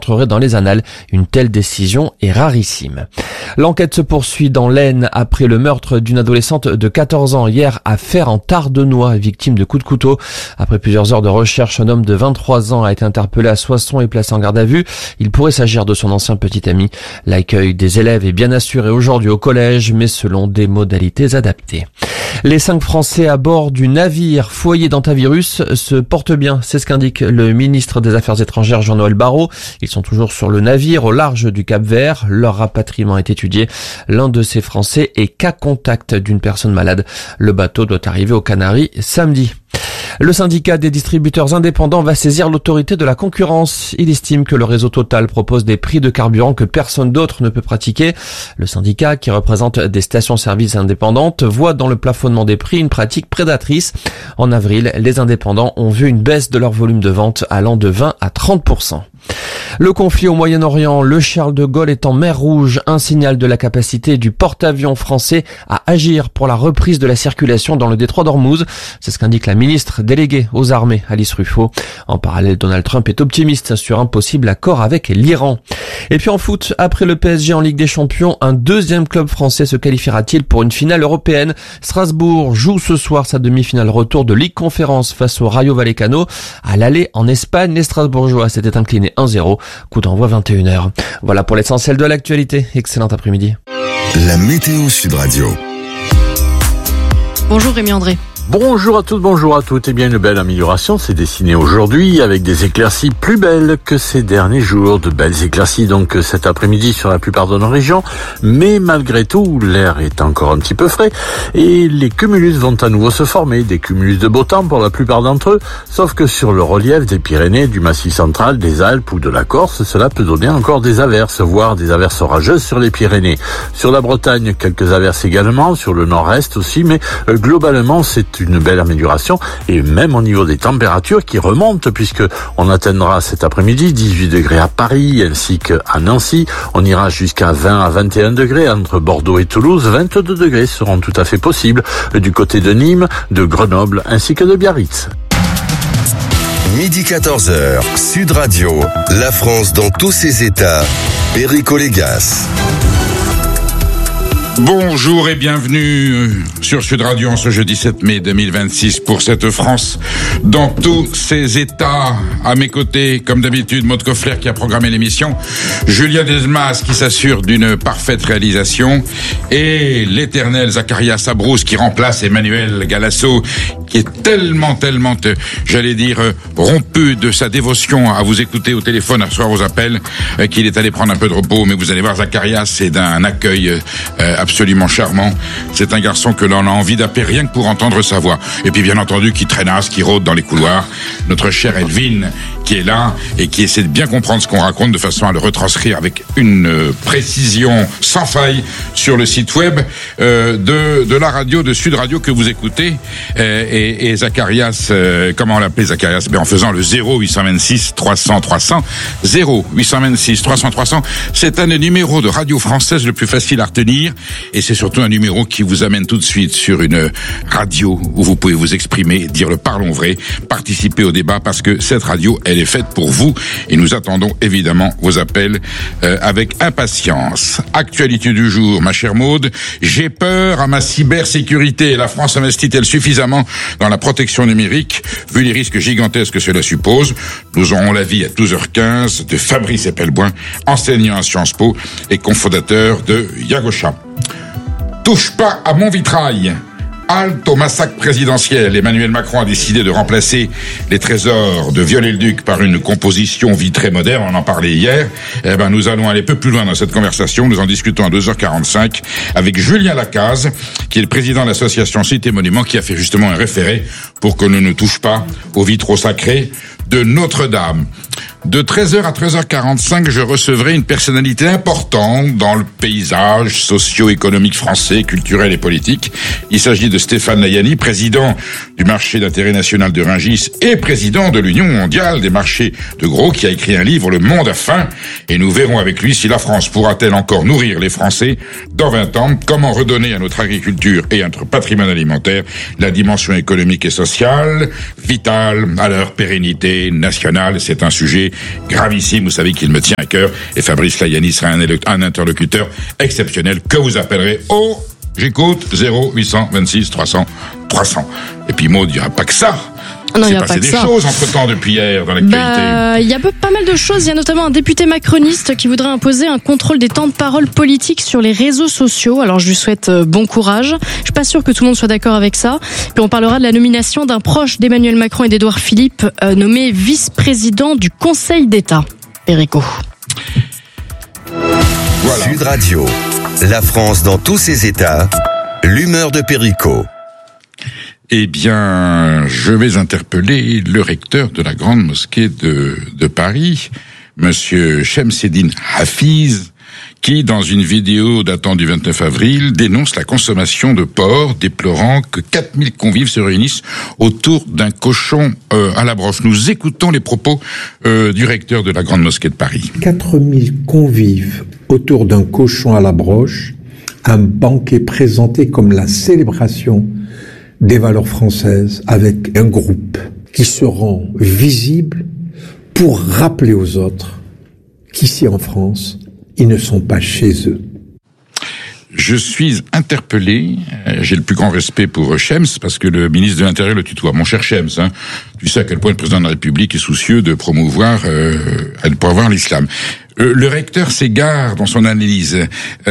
entrerait dans les annales. Une telle décision est rarissime. L'enquête se poursuit dans l'Aisne après le meurtre d'une adolescente de 14 ans hier à Fère en Tardenois, victime de coups de couteau. Après plusieurs heures de recherche, un homme de 23 ans a été interpellé à Soissons et placé en garde à vue. Il pourrait s'agir de son ancien petit ami. L'accueil des élèves est bien assuré aujourd'hui au collège, mais selon des modalités adaptées. Les 5 Français à bord du navire foyer d'antivirus se portent bien, c'est ce qu'indique le ministre des Affaires étrangères Jean-Noël Barrot. Ils sont toujours sur le navire au large du Cap-Vert. Leur rapatriement est étudié. L'un de ces Français est cas contact d'une personne malade. Le bateau doit arriver aux Canaries samedi. Le syndicat des distributeurs indépendants va saisir l'autorité de la concurrence. Il estime que le réseau Total propose des prix de carburant que personne d'autre ne peut pratiquer. Le syndicat, qui représente des stations-service indépendantes, voit dans le plafonnement des prix une pratique prédatrice. En avril, les indépendants ont vu une baisse de leur volume de vente allant de 20 à 30%. Le conflit au Moyen-Orient, le Charles de Gaulle est en mer Rouge, un signal de la capacité du porte-avions français à agir pour la reprise de la circulation dans le détroit d'Ormuz. C'est ce qu'indique la ministre déléguée aux armées, Alice Ruffo. En parallèle, Donald Trump est optimiste sur un possible accord avec l'Iran. Et puis en foot, après le PSG en Ligue des Champions, un deuxième club français se qualifiera-t-il pour une finale européenne? Strasbourg joue ce soir sa demi-finale retour de Ligue Conférence face au Rayo Vallecano. À l'aller en Espagne, les Strasbourgeois s'étaient inclinés 1-0. Coup d'envoi 21h. Voilà pour l'essentiel de l'actualité. Excellent après-midi. La météo Sud Radio. Bonjour Rémi André. Bonjour à toutes, bonjour à toutes. Eh bien, une belle amélioration s'est dessinée aujourd'hui avec des éclaircies plus belles que ces derniers jours. De belles éclaircies donc cet après-midi sur la plupart de nos régions. Mais malgré tout, l'air est encore un petit peu frais et les cumulus vont à nouveau se former. Des cumulus de beau temps pour la plupart d'entre eux. Sauf que sur le relief des Pyrénées, du Massif central, des Alpes ou de la Corse, cela peut donner encore des averses, voire des averses orageuses sur les Pyrénées. Sur la Bretagne, quelques averses également. Sur le nord-est aussi, mais globalement, c'est une belle amélioration et même au niveau des températures qui remontent puisque on atteindra cet après-midi 18 degrés à Paris ainsi qu'à Nancy. On ira jusqu'à 20 à 21 degrés entre Bordeaux et Toulouse. 22 degrés seront tout à fait possibles du côté de Nîmes, de Grenoble ainsi que de Biarritz. Midi 14h, Sud Radio, la France dans tous ses états. Perico Légas. Bonjour et bienvenue sur Sud Radio en ce jeudi 7 mai 2026 pour cette France dans tous ses états. À mes côtés, comme d'habitude, Maud Coffler qui a programmé l'émission, Julien Desmas qui s'assure d'une parfaite réalisation et l'éternel Zacharias Sabrousse qui remplace Emmanuel Galasso qui est tellement, j'allais dire, rompu de sa dévotion à vous écouter au téléphone, à recevoir vos appels, qu'il est allé prendre un peu de repos. Mais vous allez voir, Zacharias, c'est d'un accueil absolument charmant. C'est un garçon que l'on a envie d'appeler rien que pour entendre sa voix. Et puis, bien entendu, qui traînasse, qui rôde dans les couloirs. Notre chère Elvin, qui est là et qui essaie de bien comprendre ce qu'on raconte de façon à le retranscrire avec une précision sans faille sur le site web de la radio, de Sud Radio que vous écoutez. Et Zacharias, comment on l'appelait Zacharias? En faisant le 0826 300 300, 0826 300 300. C'est un des numéros de radio française le plus facile à retenir et c'est surtout un numéro qui vous amène tout de suite sur une radio où vous pouvez vous exprimer, dire le parlons vrai, participer au débat parce que cette radio, elle est faite pour vous et nous attendons évidemment vos appels avec impatience. Actualité du jour, ma chère Maude, j'ai peur à ma cybersécurité. La France investit-elle suffisamment dans la protection numérique, vu les risques gigantesques que cela suppose? Nous aurons l'avis à 12h15 de Fabrice Epelboin, enseignant à Sciences Po et cofondateur de Yagosha. Touche pas à mon vitrail. Halte au massacre présidentiel. Emmanuel Macron a décidé de remplacer les trésors de Viollet-le-Duc par une composition vitrée moderne. On en parlait hier. Nous allons aller un peu plus loin dans cette conversation. Nous en discutons à 2h45 avec Julien Lacaze, qui est le président de l'association Cité Monument, qui a fait justement un référé pour que l'on ne touche pas aux vitraux sacrés de Notre-Dame. De 13h à 13h45, je recevrai une personnalité importante dans le paysage socio-économique français, culturel et politique. Il s'agit de Stéphane Layani, président du marché d'intérêt national de Rungis et président de l'Union mondiale des marchés de gros, qui a écrit un livre, Le Monde a faim. Et nous verrons avec lui si la France pourra-t-elle encore nourrir les Français dans 20 ans, comment redonner à notre agriculture et à notre patrimoine alimentaire la dimension économique et sociale, vitale à leur pérennité nationale. C'est un sujet sujet gravissime, vous savez qu'il me tient à cœur, et Fabrice Layani sera un interlocuteur exceptionnel que vous appellerez au... J'écoute 0826 300 300. Et puis Maud, il n'y aura pas que ça. Non, il s'est passé des choses entre-temps depuis hier dans l'actualité. Il y a pas mal de choses. Il y a notamment un député macroniste qui voudrait imposer un contrôle des temps de parole politique sur les réseaux sociaux. Alors je lui souhaite bon courage. Je suis pas sûre que tout le monde soit d'accord avec ça. Puis on parlera de la nomination d'un proche d'Emmanuel Macron et d'Édouard Philippe, nommé vice-président du Conseil d'État. Perico. Voilà. Sud Radio, la France dans tous ses états, l'humeur de Perico. Eh bien, je vais interpeller le recteur de la grande mosquée de Paris, monsieur Chemseddine Hafiz, qui, dans une vidéo datant du 29 avril, dénonce la consommation de porc, déplorant que 4000 convives se réunissent autour d'un cochon à la broche. Nous écoutons les propos du recteur de la grande mosquée de Paris. 4000 convives autour d'un cochon à la broche, un banquet présenté comme la célébration des valeurs françaises, avec un groupe qui se rend visible pour rappeler aux autres qu'ici en France, ils ne sont pas chez eux. Je suis interpellé, j'ai le plus grand respect pour Chems, parce que le ministre de l'Intérieur le tutoie. Mon cher Chems, tu sais à quel point le président de la République est soucieux de promouvoir l'islam. Le recteur s'égare dans son analyse.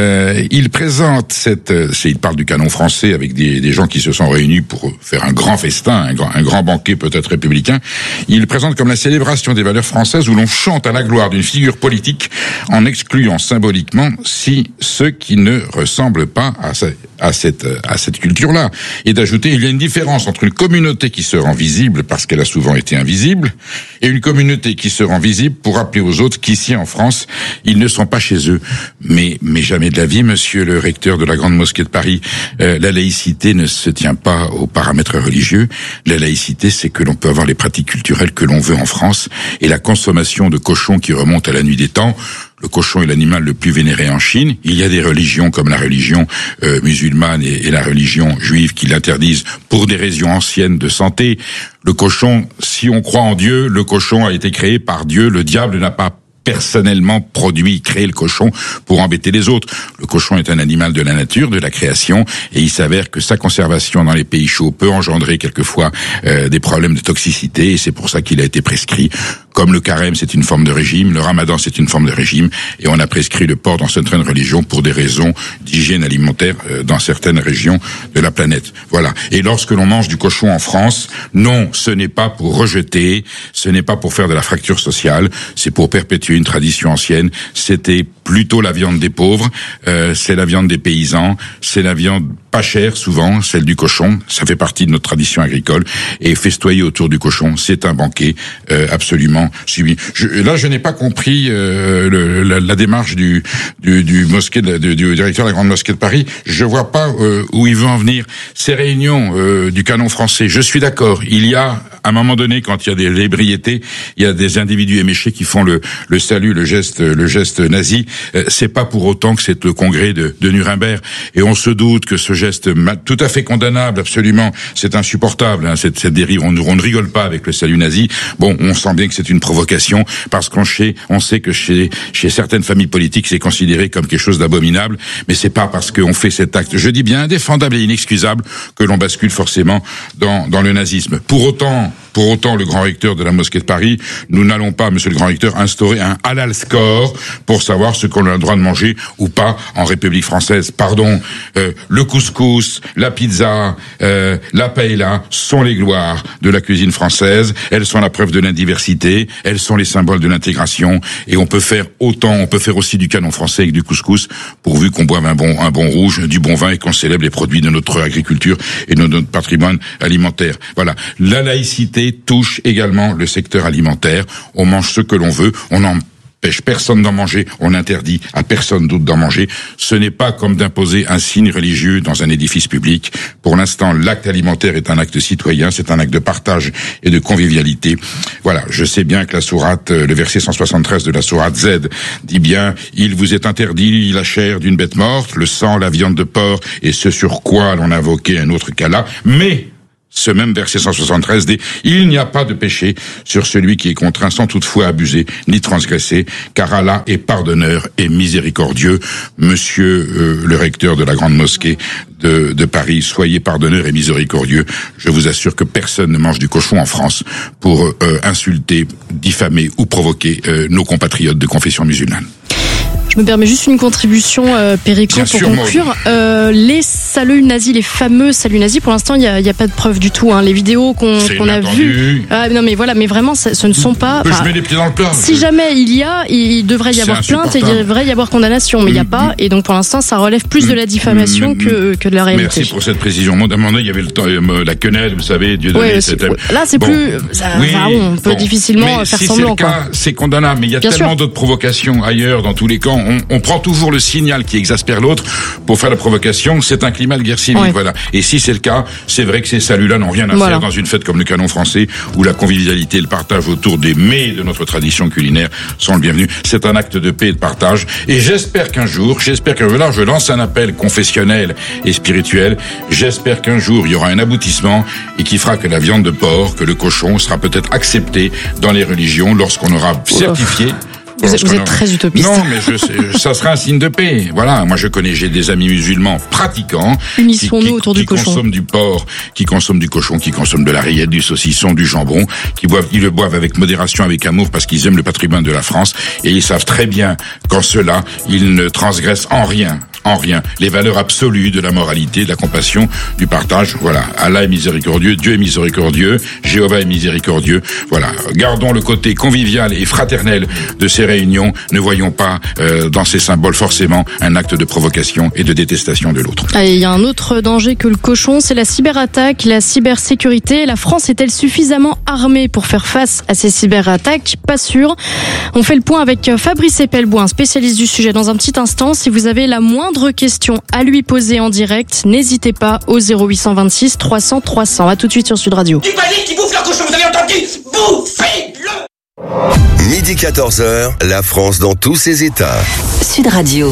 Il présente il parle du canon français avec des gens qui se sont réunis pour faire un grand festin, un grand banquet peut-être républicain. Il présente comme la célébration des valeurs françaises où l'on chante à la gloire d'une figure politique en excluant symboliquement ceux qui ne ressemblent pas à cette culture-là. Et d'ajouter, il y a une différence entre une communauté qui se rend visible parce qu'elle a souvent été invisible et une communauté qui se rend visible pour rappeler aux autres qu'ici en France, ils ne sont pas chez eux. Mais jamais de la vie, monsieur le recteur de la grande mosquée de Paris, la laïcité ne se tient pas aux paramètres religieux. La laïcité, c'est que l'on peut avoir les pratiques culturelles que l'on veut en France, et la consommation de cochons qui remonte à la nuit des temps. Le cochon est l'animal le plus vénéré en Chine. Il y a des religions comme la religion musulmane et la religion juive qui l'interdisent pour des raisons anciennes de santé. Le cochon, si on croit en Dieu, le cochon a été créé par Dieu. Le diable n'a pas personnellement créé le cochon pour embêter les autres. Le cochon est un animal de la nature, de la création, et il s'avère que sa conservation dans les pays chauds peut engendrer quelquefois des problèmes de toxicité, et c'est pour ça qu'il a été prescrit. Comme le carême, c'est une forme de régime, le ramadan, c'est une forme de régime, et on a prescrit le porc dans certaines religions pour des raisons d'hygiène alimentaire dans certaines régions de la planète. Voilà. Et lorsque l'on mange du cochon en France, non, ce n'est pas pour rejeter, ce n'est pas pour faire de la fracture sociale, c'est pour perpétuer une tradition ancienne. C'était plutôt la viande des pauvres, c'est la viande des paysans, c'est la viande pas chère souvent, celle du cochon, ça fait partie de notre tradition agricole, et festoyer autour du cochon, c'est un banquet absolument sublime. Je n'ai pas compris la démarche du directeur de la grande mosquée de Paris. Je vois pas où il veut en venir. Ces réunions du canon français, je suis d'accord, il y a à un moment donné, quand il y a des ébriétés, il y a des individus éméchés qui font le salut, le geste nazi. C'est pas pour autant que c'est le congrès de Nuremberg, et on se doute que ce geste tout à fait condamnable, absolument, c'est insupportable, cette dérive. On ne rigole pas avec le salut nazi. Bon, on sent bien que c'est une provocation, parce qu'on sait que chez certaines familles politiques, c'est considéré comme quelque chose d'abominable, mais c'est pas parce qu'on fait cet acte, je dis bien indéfendable et inexcusable, que l'on bascule forcément dans le nazisme. Pour autant, le grand recteur de la mosquée de Paris, nous n'allons pas, monsieur le grand recteur, instaurer un halal score pour savoir ce qu'on a le droit de manger ou pas en République française. Pardon, le couscous, la pizza, la paella sont les gloires de la cuisine française. Elles sont la preuve de la diversité, elles sont les symboles de l'intégration, et on peut faire aussi du canon français avec du couscous, pourvu qu'on boive un bon rouge, du bon vin, et qu'on célèbre les produits de notre agriculture et de notre patrimoine alimentaire. Voilà. La laïcité touche également le secteur alimentaire. On mange ce que l'on veut, on n'empêche personne d'en manger, on interdit à personne d'autre d'en manger. Ce n'est pas comme d'imposer un signe religieux dans un édifice public. Pour l'instant, l'acte alimentaire est un acte citoyen, c'est un acte de partage et de convivialité. Voilà, je sais bien que la sourate, le verset 173 de la sourate Z dit bien « Il vous est interdit la chair d'une bête morte, le sang, la viande de porc et ce sur quoi l'on a invoqué un autre qu'Allah, mais Ce même verset 173 dit « Il n'y a pas de péché sur celui qui est contraint sans toutefois abuser ni transgresser, car Allah est pardonneur et miséricordieux. » Monsieur le recteur de la Grande Mosquée de Paris, soyez pardonneur et miséricordieux. Je vous assure que personne ne mange du cochon en France pour insulter, diffamer ou provoquer nos compatriotes de confession musulmane. Je me permets juste une contribution, Perico, pour conclure. Les saluts nazis, les fameux saluts nazis, pour l'instant, il y a pas de preuve du tout. Hein. Les vidéos qu'on a vues. Ah, non, mais voilà, mais vraiment, ce ne sont pas. Je mets les pieds dans le plat. Si jamais il devrait y avoir plainte et il devrait y avoir condamnation, mais il n'y a pas. Et donc, pour l'instant, ça relève plus de la diffamation que de la réalité. Merci pour cette précision. Moi, à un moment donné, il y avait le temps, la quenelle, vous savez, Dieu donné. Là, c'est plus. On peut difficilement faire semblant. Si c'est le cas, c'est condamnable. Mais il y a tellement d'autres provocations ailleurs, dans tous les camps. On prend toujours le signal qui exaspère l'autre pour faire la provocation. C'est un climat de guerre civile, voilà. Et si c'est le cas, c'est vrai que ces saluts-là n'ont rien à faire dans une fête comme le Canon français, où la convivialité et le partage autour des mets de notre tradition culinaire sont le bienvenu. C'est un acte de paix et de partage. Et j'espère qu'un jour, là, je lance un appel confessionnel et spirituel. J'espère qu'un jour, il y aura un aboutissement et qui fera que la viande de porc, que le cochon sera peut-être accepté dans les religions lorsqu'on aura certifié. Vous êtes très utopiste. Non, mais ça sera un signe de paix. Voilà, moi j'ai des amis musulmans pratiquants Unissons-nous autour du cochon. Qui consomment du porc, qui consomment du cochon, qui consomment de la rillette, du saucisson, du jambon, ils le boivent avec modération, avec amour, parce qu'ils aiment le patrimoine de la France, et ils savent très bien qu'en cela, ils ne transgressent en rien les valeurs absolues de la moralité, de la compassion, du partage. Voilà, Allah est miséricordieux, Dieu est miséricordieux, Jéhovah est miséricordieux. Voilà, gardons le côté convivial et fraternel de ces réunions. Ne voyons pas dans ces symboles forcément un acte de provocation et de détestation de l'autre. Il y a un autre danger que le cochon, c'est la cyberattaque, la cybersécurité. La France est-elle suffisamment armée pour faire face à ces cyberattaques? Pas sûr. On fait le point avec Fabrice Epelboin, spécialiste du sujet, dans un petit instant. Si vous avez la moindre question à lui poser en direct, n'hésitez pas au 0826 300 300. À tout de suite sur Sud Radio. Du panier qui bouffe leur cochon, vous avez entendu? Bouffez-le! Midi 14h, la France dans tous ses états. Sud Radio.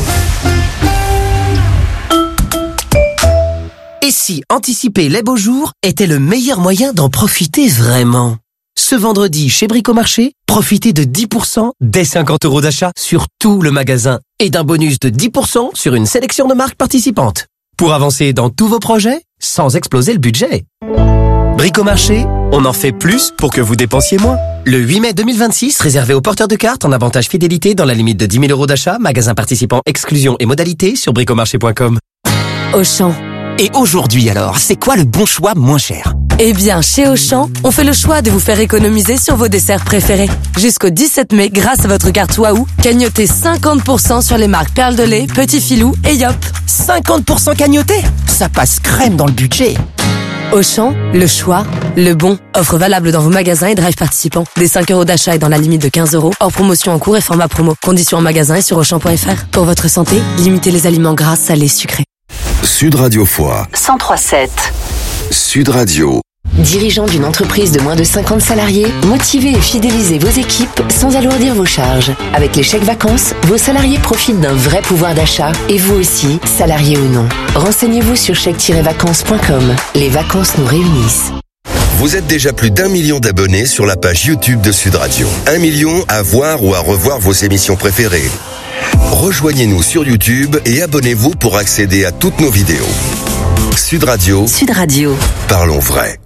Et si anticiper les beaux jours était le meilleur moyen d'en profiter vraiment? Ce vendredi, chez Bricomarché, profitez de 10% dès 50 € d'achat sur tout le magasin et d'un bonus de 10% sur une sélection de marques participantes. Pour avancer dans tous vos projets, sans exploser le budget. Bricomarché, on en fait plus pour que vous dépensiez moins. Le 8 mai 2026, réservé aux porteurs de cartes en avantage fidélité dans la limite de 10 000 € d'achat, magasin participant, exclusion et modalités sur bricomarché.com. Auchan. Et aujourd'hui alors, c'est quoi le bon choix moins cher? Eh bien, chez Auchan, on fait le choix de vous faire économiser sur vos desserts préférés. Jusqu'au 17 mai, grâce à votre carte Waouh, cagnotez 50% sur les marques Perle de lait, Petit Filou et Yop. 50% cagnoté? Ça passe crème dans le budget. Auchan, le choix, le bon. Offre valable dans vos magasins et drive participants. Des 5 € d'achat et dans la limite de 15 €. Hors promotion en cours et format promo. Conditions en magasin et sur Auchan.fr. Pour votre santé, limitez les aliments gras, salés, sucrés. Sud Radio Foix. 103.7. Sud Radio. Dirigeant d'une entreprise de moins de 50 salariés, motivez et fidélisez vos équipes sans alourdir vos charges. Avec les chèques vacances, vos salariés profitent d'un vrai pouvoir d'achat et vous aussi, salariés ou non. Renseignez-vous sur chèque-vacances.com. Les vacances nous réunissent. Vous êtes déjà plus d'1 million d'abonnés sur la page YouTube de Sud Radio. 1 million à voir ou à revoir vos émissions préférées. Rejoignez-nous sur YouTube et abonnez-vous pour accéder à toutes nos vidéos. Sud Radio. Sud Radio. Parlons vrai.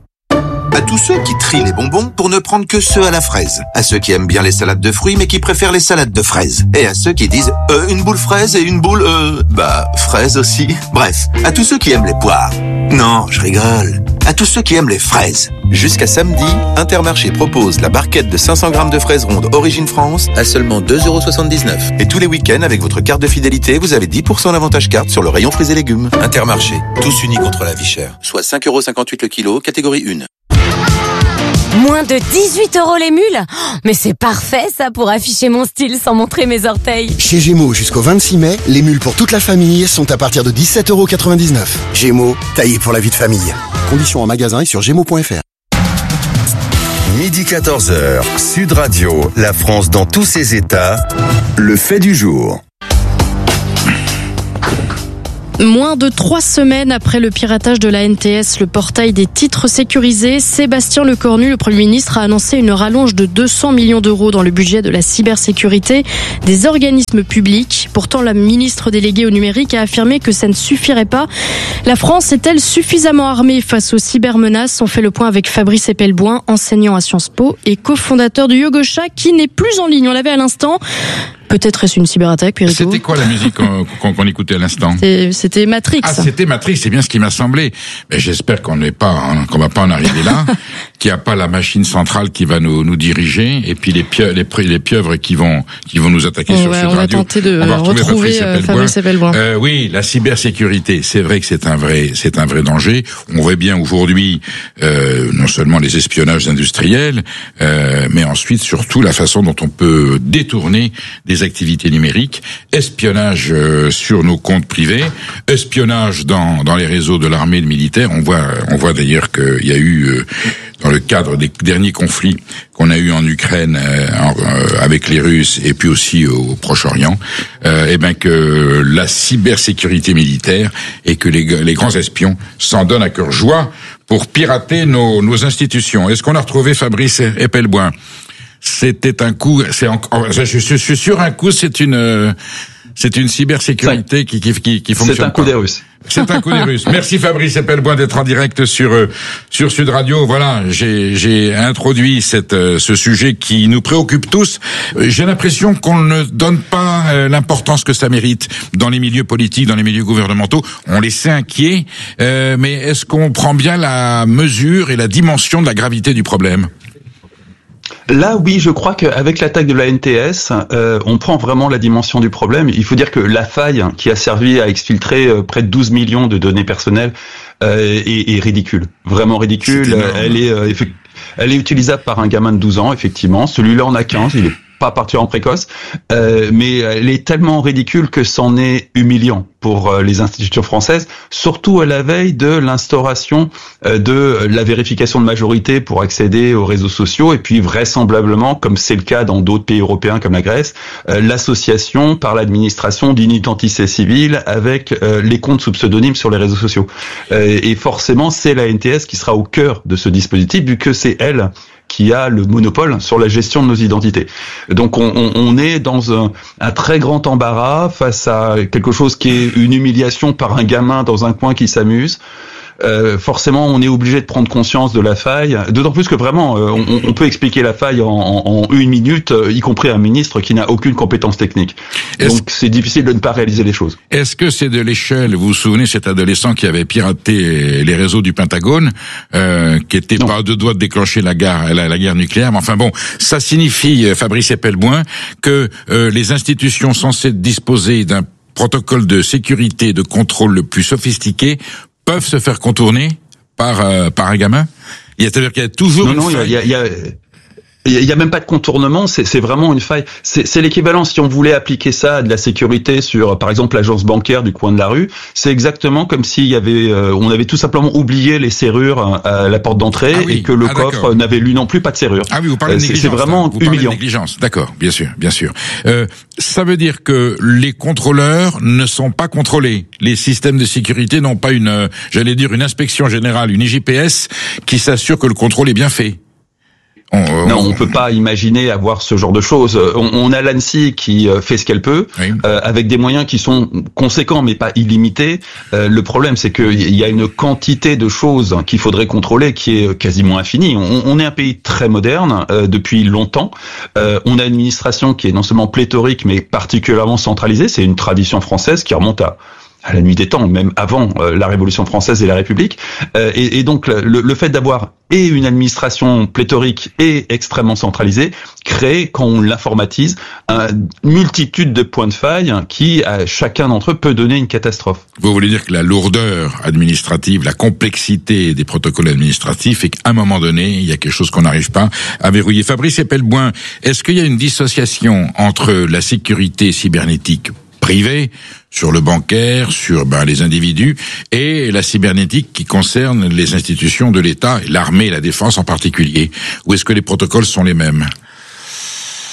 À tous ceux qui trient les bonbons pour ne prendre que ceux à la fraise. À ceux qui aiment bien les salades de fruits mais qui préfèrent les salades de fraises. Et à ceux qui disent une boule fraise et une boule fraise aussi. Bref, à tous ceux qui aiment les poires. Non, je rigole. À tous ceux qui aiment les fraises. Jusqu'à samedi, Intermarché propose la barquette de 500 grammes de fraises rondes Origine France à seulement 2,79 €. Et tous les week-ends, avec votre carte de fidélité, vous avez 10% d'avantage carte sur le rayon fruits et légumes. Intermarché, tous unis contre la vie chère. Soit 5,58 € le kilo, catégorie 1. Moins de 18 € les mules? Mais c'est parfait ça pour afficher mon style sans montrer mes orteils. Chez Gémeaux, jusqu'au 26 mai, les mules pour toute la famille sont à partir de 17,99 €. Gémeaux, taillé pour la vie de famille. Conditions en magasin et sur gémeaux.fr. Midi 14h, Sud Radio, la France dans tous ses états, le fait du jour. Moins de 3 semaines après le piratage de la NTS, le portail des titres sécurisés, Sébastien Lecornu, le Premier ministre, a annoncé une rallonge de 200 millions d'euros dans le budget de la cybersécurité des organismes publics. Pourtant, la ministre déléguée au numérique a affirmé que ça ne suffirait pas. La France est-elle suffisamment armée face aux cybermenaces ? On fait le point avec Fabrice Epelboin, enseignant à Sciences Po et cofondateur du Yogosha, qui n'est plus en ligne. On l'avait à l'instant. Peut-être est-ce une cyberattaque, Pierrot ? C'était quoi la musique qu'on écoutait à l'instant ? C'était Matrix. Ah, c'était Matrix, c'est bien ce qui m'a semblé. Mais j'espère qu'on va pas en arriver là, qu'il n'y a pas la machine centrale qui va nous diriger, et puis les pieuvres qui vont nous attaquer sur Sud Radio. On va tenter de retrouver Fabrice Epelboin. Oui, la cybersécurité, c'est vrai que c'est un vrai danger. On voit bien aujourd'hui non seulement les espionnages industriels, mais ensuite surtout la façon dont on peut détourner des activités numériques, espionnage sur nos comptes privés, espionnage dans les réseaux de l'armée et de militaire. On voit d'ailleurs qu'il y a eu dans le cadre des derniers conflits qu'on a eu en Ukraine avec les Russes et puis aussi au Proche-Orient, que la cybersécurité militaire et que les grands espions s'en donnent à cœur joie pour pirater nos institutions. Est-ce qu'on a retrouvé Fabrice Epelboin ? C'était un coup, je suis sûr, un coup, c'est une cybersécurité qui fonctionne. C'est un coup des Russes. C'est un coup des Russes. Merci Fabrice Epelboin d'être en direct sur Sud Radio. Voilà, j'ai introduit ce sujet qui nous préoccupe tous. J'ai l'impression qu'on ne donne pas l'importance que ça mérite dans les milieux politiques, dans les milieux gouvernementaux. On les sait inquiets, mais est-ce qu'on prend bien la mesure et la dimension de la gravité du problème ? Là, oui, je crois qu'avec l'attaque de la NTS, on prend vraiment la dimension du problème. Il faut dire que la faille qui a servi à exfiltrer près de 12 millions de données personnelles est ridicule, vraiment ridicule. Elle est utilisable par un gamin de 12 ans, effectivement. Celui-là en a 15, il est pas particulièrement précoce, mais elle est tellement ridicule que c'en est humiliant pour les institutions françaises, surtout à la veille de l'instauration de la vérification de majorité pour accéder aux réseaux sociaux, et puis vraisemblablement, comme c'est le cas dans d'autres pays européens comme la Grèce, l'association par l'administration d'une identité civile avec les comptes sous pseudonyme sur les réseaux sociaux. Et forcément, c'est la NTS qui sera au cœur de ce dispositif, vu que c'est elle qui a le monopole sur la gestion de nos identités. Donc on est dans un très grand embarras face à quelque chose qui est une humiliation par un gamin dans un coin qui s'amuse. Forcément, on est obligé de prendre conscience de la faille, d'autant plus que vraiment, on peut expliquer la faille en une minute, y compris un ministre qui n'a aucune compétence technique. Donc c'est difficile de ne pas réaliser les choses. Est-ce que c'est de l'échelle, vous vous souvenez, cet adolescent qui avait piraté les réseaux du Pentagone, qui était pas à deux doigts de déclencher la guerre nucléaire, mais enfin bon, ça signifie, Fabrice Epelboin, que les institutions censées disposer d'un protocole de sécurité, de contrôle le plus sophistiqué, peuvent se faire contourner par un gamin. C'est-à-dire qu'il y a toujours il y a même pas de contournement, c'est vraiment une faille. C'est l'équivalent, si on voulait appliquer ça à de la sécurité sur, par exemple, l'agence bancaire du coin de la rue, c'est exactement comme s'il y avait, on avait tout simplement oublié les serrures à la porte d'entrée et que le coffre n'avait lui non plus pas de serrure. Ah oui, vous parlez de négligence. C'est vraiment humiliant. De négligence, d'accord, bien sûr. Ça veut dire que les contrôleurs ne sont pas contrôlés. Les systèmes de sécurité n'ont pas une inspection générale, une IGPS qui s'assure que le contrôle est bien fait. Non, on peut pas imaginer avoir ce genre de choses. On a l'ANSSI qui fait ce qu'elle peut, avec des moyens qui sont conséquents mais pas illimités. Le problème, c'est qu'il y a une quantité de choses qu'il faudrait contrôler qui est quasiment infinie. On est un pays très moderne depuis longtemps. On a une administration qui est non seulement pléthorique mais particulièrement centralisée. C'est une tradition française qui remonte à la nuit des temps, même avant la Révolution française et la République. Et donc, le fait d'avoir et une administration pléthorique et extrêmement centralisée crée, quand on l'informatise, une multitude de points de faille qui, à chacun d'entre eux, peut donner une catastrophe. Vous voulez dire que la lourdeur administrative, la complexité des protocoles administratifs fait qu'à un moment donné, il y a quelque chose qu'on n'arrive pas à verrouiller. Fabrice Epelboin, est-ce qu'il y a une dissociation entre la sécurité cybernétique privée, sur le bancaire, sur les individus, et la cybernétique qui concerne les institutions de l'État, l'armée et la défense en particulier? Ou est-ce que les protocoles sont les mêmes?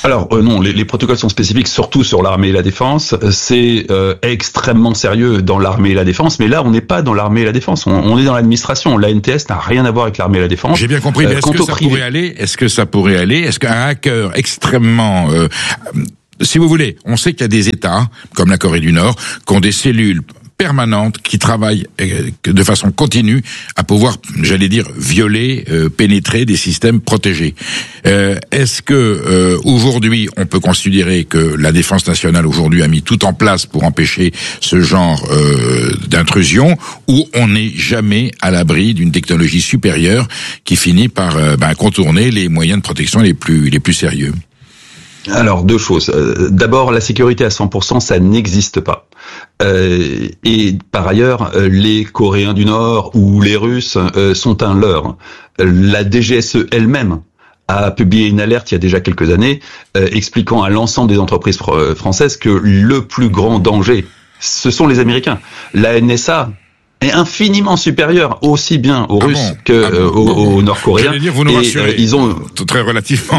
Alors non, les protocoles sont spécifiques surtout sur l'armée et la défense. C'est extrêmement sérieux dans l'armée et la défense, mais là on n'est pas dans l'armée et la défense, on est dans l'administration. La NTS n'a rien à voir avec l'armée et la défense. J'ai bien compris, mais est-ce que ça pourrait aller Est-ce qu'un hacker extrêmement... si vous voulez, on sait qu'il y a des États, comme la Corée du Nord, qui ont des cellules permanentes qui travaillent de façon continue à pouvoir, j'allais dire, violer, pénétrer des systèmes protégés. Est-ce que aujourd'hui on peut considérer que la défense nationale aujourd'hui a mis tout en place pour empêcher ce genre d'intrusion, ou on n'est jamais à l'abri d'une technologie supérieure qui finit par contourner les moyens de protection les plus sérieux? Alors, deux choses. D'abord, la sécurité à 100%, ça n'existe pas. Et par ailleurs, les Coréens du Nord ou les Russes sont un leurre. La DGSE elle-même a publié une alerte il y a déjà quelques années expliquant à l'ensemble des entreprises françaises que le plus grand danger, ce sont les Américains. La NSA est infiniment supérieure aussi bien aux Russes aux Nord-Coréens. J'allais dire, vous nous rassurez. Ils ont très relativement.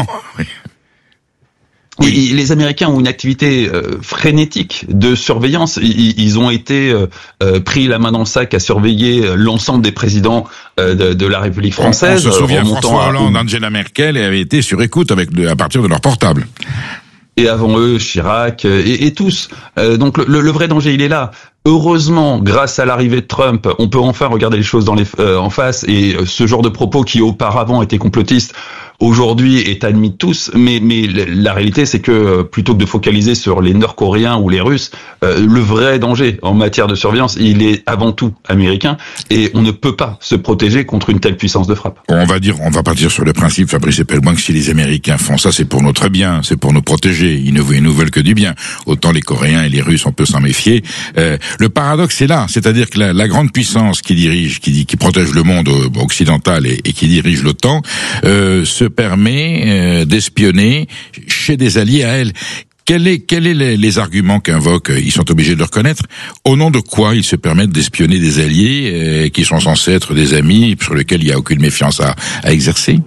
Oui. Les Américains ont une activité frénétique de surveillance. Ils ont été pris la main dans le sac à surveiller l'ensemble des présidents de la République française. On se souvient, François Hollande, Angela Merkel avaient été sur écoute à partir de leur portable. Et avant eux, Chirac et tous. Donc le vrai danger, il est là. Heureusement, grâce à l'arrivée de Trump, on peut enfin regarder les choses en face, et ce genre de propos qui auparavant étaient complotistes, aujourd'hui est admis de tous, mais la réalité c'est que plutôt que de focaliser sur les Nord-Coréens ou les Russes, le vrai danger en matière de surveillance, il est avant tout américain, et on ne peut pas se protéger contre une telle puissance de frappe. On va partir sur le principe, Fabrice Epelboin, que si les Américains font ça, c'est pour notre bien, c'est pour nous protéger, ils nous veulent que du bien. Autant les Coréens et les Russes, on peut s'en méfier. Le paradoxe est là, c'est-à-dire que la grande puissance qui protège le monde occidental et qui dirige l'OTAN se permet d'espionner chez des alliés à elle. Quels sont les arguments qu'invoquent, ils sont obligés de le reconnaître, au nom de quoi ils se permettent d'espionner des alliés qui sont censés être des amis, sur lesquels il n'y a aucune méfiance à exercer?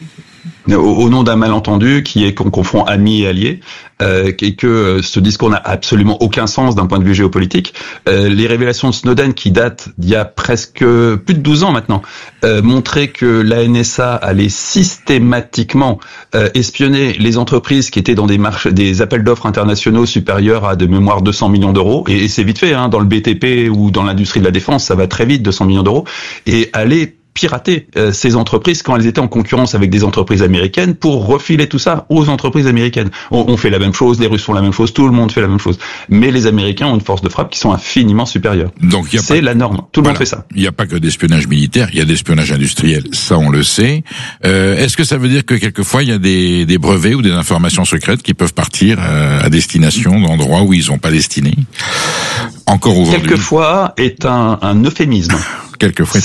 Au nom d'un malentendu qui est qu'on confond amis et alliés, et que ce discours n'a absolument aucun sens d'un point de vue géopolitique. Les révélations de Snowden, qui datent d'il y a presque plus de 12 ans maintenant, montraient que la NSA allait systématiquement espionner les entreprises qui étaient dans des appels d'offres internationaux supérieurs à de mémoire 200 millions d'euros, et c'est vite fait, hein, dans le BTP ou dans l'industrie de la défense, ça va très vite, 200 millions d'euros, et aller pirater ces entreprises quand elles étaient en concurrence avec des entreprises américaines pour refiler tout ça aux entreprises américaines. On fait la même chose, les Russes font la même chose, tout le monde fait la même chose. Mais les Américains ont une force de frappe qui sont infiniment supérieures. Donc c'est la norme. Tout le monde fait ça. Il n'y a pas que d'espionnage militaire, il y a d'espionnage industriel. Ça, on le sait. Est-ce que ça veut dire que quelqueuphois il y a des brevets ou des informations secrètes qui peuvent partir à destination d'endroits où ils n'ont pas destiné? Encore aujourd'hui. Quelquefois est un euphémisme. Quelquefois.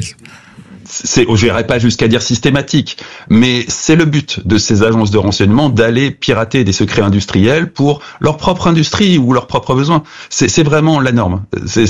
Je n'irai pas jusqu'à dire systématique, mais c'est le but de ces agences de renseignement d'aller pirater des secrets industriels pour leur propre industrie ou leurs propres besoins. C'est vraiment la norme. Ça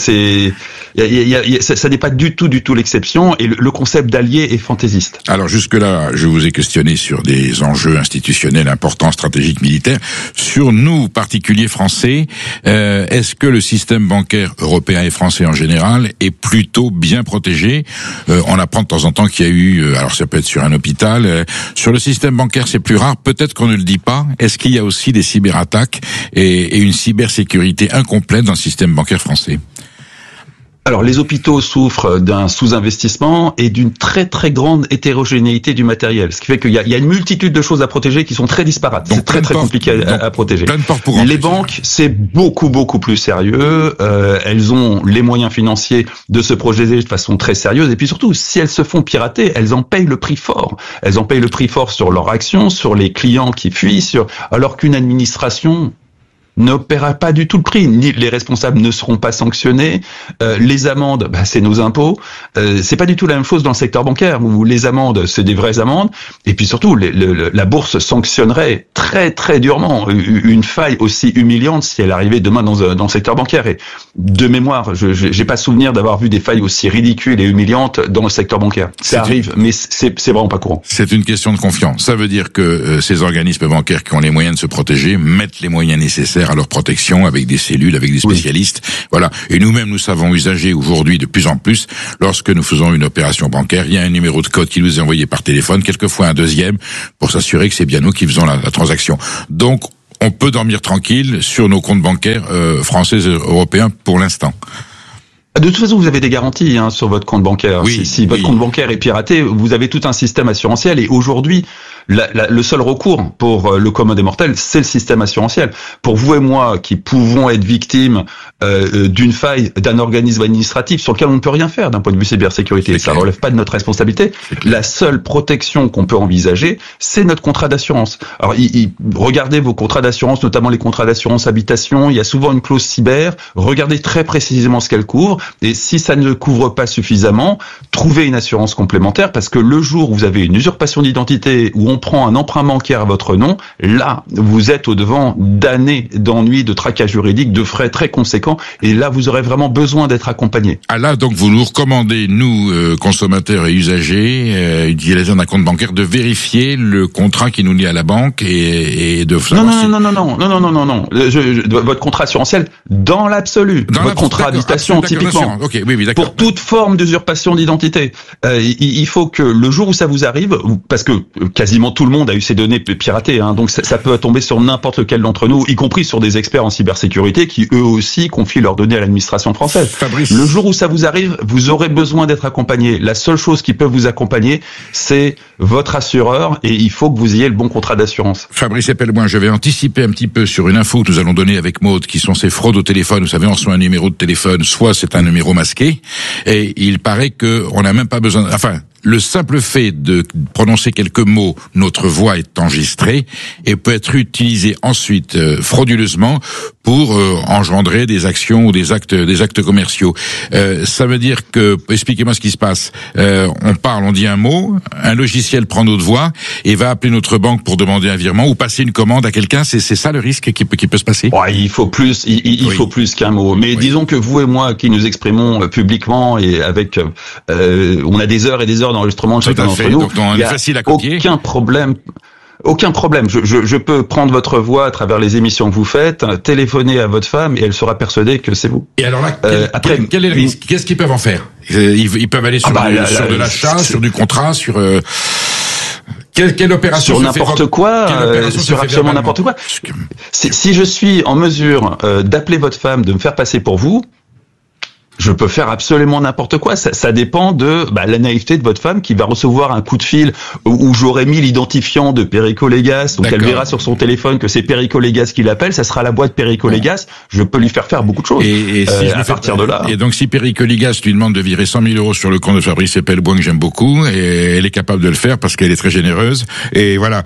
n'est pas du tout l'exception, et le concept d'allié est fantaisiste. Alors jusque-là, je vous ai questionné sur des enjeux institutionnels importants, stratégiques, militaires. Sur nous, particuliers français, est-ce que le système bancaire européen et français en général est plutôt bien protégé? On apprend de temps en temps qu'il y a eu, alors ça peut être sur un hôpital, sur le système bancaire c'est plus rare, peut-être qu'on ne le dit pas. Est-ce qu'il y a aussi des cyberattaques et une cybersécurité incomplète dans le système bancaire français? Alors, les hôpitaux souffrent d'un sous-investissement et d'une très très grande hétérogénéité du matériel, ce qui fait qu'il y a une multitude de choses à protéger qui sont très disparates. C'est très compliqué à protéger. Les banques, c'est beaucoup plus sérieux. Elles ont les moyens financiers de se protéger de façon très sérieuse, et puis surtout, si elles se font pirater, elles en payent le prix fort. Elles en payent le prix fort sur leurs actions, sur les clients qui fuient, alors qu'une administration ne paiera pas du tout le prix. Ni les responsables ne seront pas sanctionnés. Les amendes, c'est nos impôts. C'est pas du tout la même chose dans le secteur bancaire où les amendes, c'est des vraies amendes. Et puis surtout, la bourse sanctionnerait très très durement une faille aussi humiliante si elle arrivait demain dans le secteur bancaire. Et de mémoire, j'ai pas souvenir d'avoir vu des failles aussi ridicules et humiliantes dans le secteur bancaire. Ça arrive, mais c'est vraiment pas courant. C'est une question de confiance. Ça veut dire que ces organismes bancaires qui ont les moyens de se protéger mettent les moyens nécessaires à leur protection avec des cellules, avec des spécialistes. Oui. Voilà. Et nous-mêmes, nous savons usager aujourd'hui de plus en plus, lorsque nous faisons une opération bancaire, il y a un numéro de code qui nous est envoyé par téléphone, quelquefois un deuxième, pour s'assurer que c'est bien nous qui faisons la transaction. Donc, on peut dormir tranquille sur nos comptes bancaires français et européens pour l'instant. De toute façon, vous avez des garanties sur votre compte bancaire. Oui, si votre compte bancaire est piraté, vous avez tout un système assurantiel. Et aujourd'hui, le seul recours pour le commun des mortels, c'est le système assurantiel. Pour vous et moi, qui pouvons être victimes d'une faille d'un organisme administratif sur lequel on ne peut rien faire d'un point de vue cybersécurité, ça relève pas de notre responsabilité. La seule protection qu'on peut envisager, c'est notre contrat d'assurance. Alors, regardez vos contrats d'assurance, notamment les contrats d'assurance habitation. Il y a souvent une clause cyber. Regardez très précisément ce qu'elle couvre. Et si ça ne couvre pas suffisamment, trouvez une assurance complémentaire, parce que le jour où vous avez une usurpation d'identité, où on prend un emprunt bancaire à votre nom, là, vous êtes au-devant d'années d'ennuis, de tracas juridiques, de frais très conséquents, et là, vous aurez vraiment besoin d'être accompagné. Ah là, donc, vous nous recommandez, nous, consommateurs et usagers, utilisateurs d'un compte bancaire, de vérifier le contrat qui nous lie à la banque et de savoir non. Votre contrat assurantiel, dans l'absolu. Votre contrat d'habitation, typiquement. Okay, oui, pour toute forme d'usurpation d'identité. Il faut que le jour où ça vous arrive, parce que quasiment tout le monde a eu ses données piratées, donc ça peut tomber sur n'importe lequel d'entre nous, y compris sur des experts en cybersécurité qui eux aussi confient leurs données à l'administration française. Fabrice. Le jour où ça vous arrive, vous aurez besoin d'être accompagné. La seule chose qui peut vous accompagner, c'est votre assureur, et il faut que vous ayez le bon contrat d'assurance. Fabrice Epelboin, je vais anticiper un petit peu sur une info que nous allons donner avec Maud, qui sont ces fraudes au téléphone. Vous savez, on reçoit un numéro de téléphone, soit c'est un numéro masqué, et il paraît que on n'a même pas besoin, le simple fait de prononcer quelques mots, notre voix est enregistrée et peut être utilisée ensuite frauduleusement pour engendrer des actions ou des actes commerciaux. Ça veut dire que, expliquez-moi ce qui se passe. On parle, on dit un mot, un logiciel prend notre voix et va appeler notre banque pour demander un virement ou passer une commande à quelqu'un. C'est ça le risque qui peut se passer. Ouais, il faut plus, il faut plus qu'un mot. Mais disons que vous et moi, qui nous exprimons publiquement et avec, on a des heures et des heures d'enregistrement de chacun d'entre nous. Donc, on est facile à copier. Aucun problème. Je peux prendre votre voix à travers les émissions que vous faites, téléphoner à votre femme et elle sera persuadée que c'est vous. Et alors là, quel est le risque? Qu'est-ce qu'ils peuvent en faire? Ils peuvent aller sur de l'achat, sur du contrat, sur quelle opération sur n'importe quoi, sur absolument n'importe quoi. Si je suis en mesure d'appeler votre femme, de me faire passer pour vous, je peux faire absolument n'importe quoi. Ça dépend de la naïveté de votre femme qui va recevoir un coup de fil où j'aurais mis l'identifiant de Perico Légas, donc elle verra sur son téléphone que c'est Perico Légas qui l'appelle, ça sera la boîte Perico Légas. Je peux lui faire beaucoup de choses. Et si à partir de là. Et donc si Perico Légas lui demande de virer 100 000 euros sur le compte de Fabrice Epelboin, que j'aime beaucoup, et elle est capable de le faire parce qu'elle est très généreuse. Et voilà.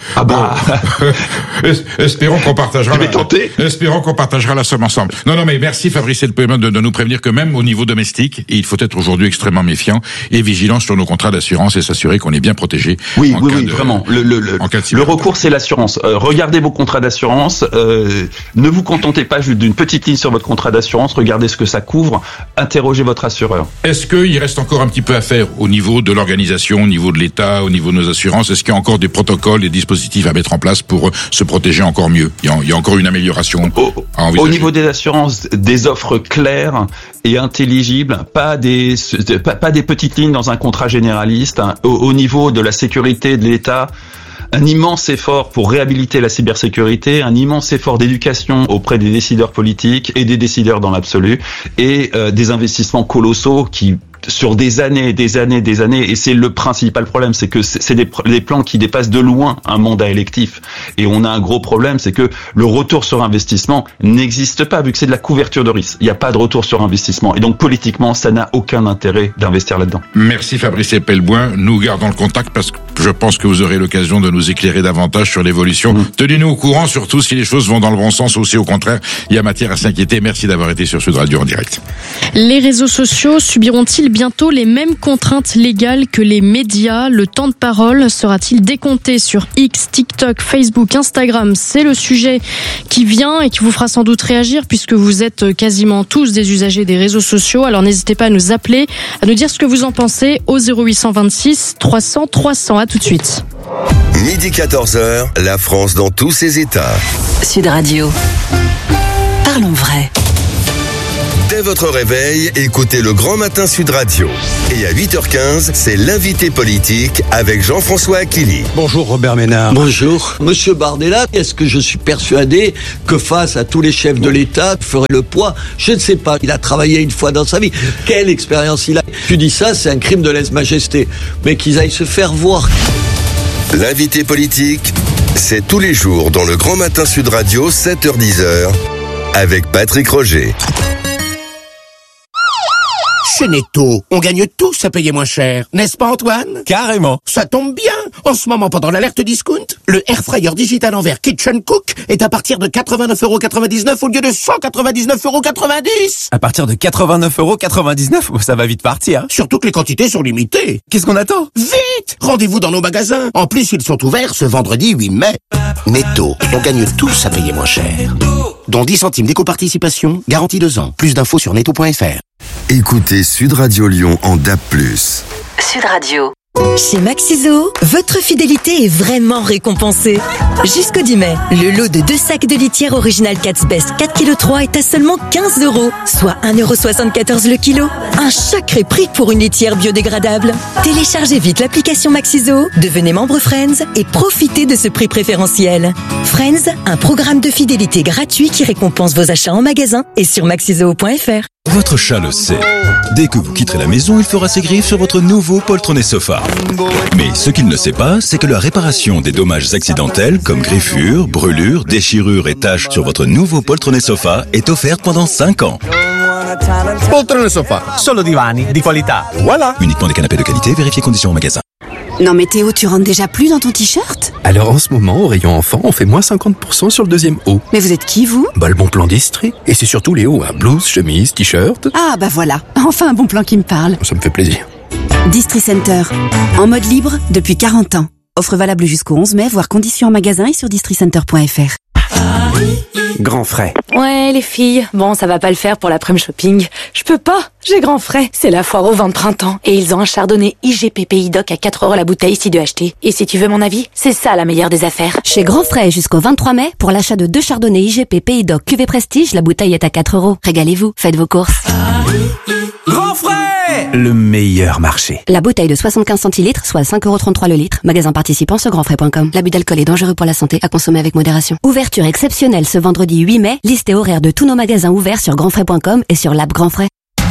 Espérons qu'on partagera. Espérons qu'on partagera la somme ensemble. Non, mais merci Fabrice Epelboin de nous prévenir que même au niveau domestique, et il faut être aujourd'hui extrêmement méfiant et vigilant sur nos contrats d'assurance et s'assurer qu'on est bien protégé. Oui, vraiment. Le recours, c'est l'assurance. Regardez vos contrats d'assurance. Ne vous contentez pas juste d'une petite ligne sur votre contrat d'assurance. Regardez ce que ça couvre. Interrogez votre assureur. Est-ce qu'il reste encore un petit peu à faire au niveau de l'organisation, au niveau de l'État, au niveau de nos assurances? Est-ce qu'il y a encore des protocoles, des dispositifs à mettre en place pour se protéger encore mieux? Il y a encore une amélioration à envisager. Au niveau des assurances, des offres claires et intelligentes, pas des petites lignes dans un contrat généraliste. Au niveau de la sécurité de l'État, un immense effort pour réhabiliter la cybersécurité, un immense effort d'éducation auprès des décideurs politiques et des décideurs dans l'absolu, et des investissements colossaux qui sur des années, et c'est le principal problème, c'est que c'est des plans qui dépassent de loin un mandat électif. Et on a un gros problème, c'est que le retour sur investissement n'existe pas, vu que c'est de la couverture de risque. Il n'y a pas de retour sur investissement. Et donc, politiquement, ça n'a aucun intérêt d'investir là-dedans. Merci Fabrice Epelboin. Nous gardons le contact Je pense que vous aurez l'occasion de nous éclairer davantage sur l'évolution. Tenez-nous au courant, surtout si les choses vont dans le bon sens ou si au contraire, il y a matière à s'inquiéter. Merci d'avoir été sur Sud Radio en direct. Les réseaux sociaux subiront-ils bientôt les mêmes contraintes légales que les médias? Le temps de parole sera-t-il décompté sur X, TikTok, Facebook, Instagram? C'est le sujet qui vient et qui vous fera sans doute réagir puisque vous êtes quasiment tous des usagers des réseaux sociaux. Alors n'hésitez pas à nous appeler, à nous dire ce que vous en pensez au 0826 300 300. À tout de suite. Midi 14h, la France dans tous ses états. Sud Radio. Parlons vrai. Dès votre réveil, écoutez le Grand Matin Sud Radio. Et à 8h15, c'est l'invité politique avec Jean-François Aquili. Bonjour Robert Ménard. Bonjour. Monsieur Bardella, est-ce que je suis persuadé que face à tous les chefs de l'État, il ferait le poids? Je ne sais pas. Il a travaillé une fois dans sa vie. Quelle expérience il a? Tu dis ça, c'est un crime de lèse-majesté. Mais qu'ils aillent se faire voir. L'invité politique, c'est tous les jours dans le Grand Matin Sud Radio, 7h-10h, avec Patrick Roger. Chez Netto, on gagne tous à payer moins cher, n'est-ce pas Antoine? Carrément. Ça tombe bien. En ce moment, pendant l'alerte discount, le Air Fryer Digital Envers Kitchen Cook est à partir de 89,99€ au lieu de 199,90€. À partir de 89,99€, ça va vite partir. Surtout que les quantités sont limitées. Qu'est-ce qu'on attend? Vite! Rendez-vous dans nos magasins. En plus, ils sont ouverts ce vendredi 8 mai. Netto, on gagne tous à payer moins cher. Dont 10 centimes d'éco-participation, garantie 2 ans. Plus d'infos sur netto.fr. Écoutez Sud Radio Lyon en DAB+. Sud Radio. Chez Maxiso, votre fidélité est vraiment récompensée. Jusqu'au 10 mai, le lot de 2 sacs de litière original Cat's Best 4,3 kg est à seulement 15€, soit 1,74€ le kilo. Un sacré prix pour une litière biodégradable. Téléchargez vite l'application Maxiso, devenez membre Friends et profitez de ce prix préférentiel. Friends, un programme de fidélité gratuit qui récompense vos achats en magasin et sur maxiso.fr. Votre chat le sait. Dès que vous quitterez la maison, il fera ses griffes sur votre nouveau poltronné sofa. Mais ce qu'il ne sait pas, c'est que la réparation des dommages accidentels comme griffures, brûlures, déchirures et taches sur votre nouveau poltronné sofa est offerte pendant 5 ans. Poltrone sofa, solo divani di qualità. Voilà. Uniquement des canapés de qualité, vérifiez conditions au magasin. Non mais Théo, tu rentres déjà plus dans ton t-shirt? Alors en ce moment, au rayon enfant, on fait moins 50% sur le deuxième haut. Mais vous êtes qui, vous? Le bon plan d'Istrie. Et c'est surtout les hauts, blouse, chemise, t-shirt. Ah bah voilà, enfin un bon plan qui me parle. Ça me fait plaisir. Distri Center, en mode libre depuis 40 ans. Offre valable jusqu'au 11 mai, voire conditions en magasin et sur districenter.fr. Grand frais. Ouais, les filles. Bon, ça va pas le faire pour l'après-midi shopping. Je peux pas. J'ai grand frais. C'est la foire au vin de printemps. Et ils ont un chardonnay IGP Pays Doc à 4€ la bouteille si de acheter. Et si tu veux mon avis, c'est ça la meilleure des affaires. Chez Grand Frais jusqu'au 23 mai, pour l'achat de 2 chardonnays IGP Pays Doc cuvée Prestige, la bouteille est à 4€. Régalez-vous, faites vos courses. Grand frais! Le meilleur marché. La bouteille de 75 centilitres, soit 5,33€ le litre. Magasin participant sur grandfrais.com. L'abus d'alcool est dangereux pour la santé, à consommer avec modération. Ouverture exceptionnelle ce vendredi 8 mai. Liste et horaire de tous nos magasins ouverts sur grandfrais.com et sur l'app Grand Frais.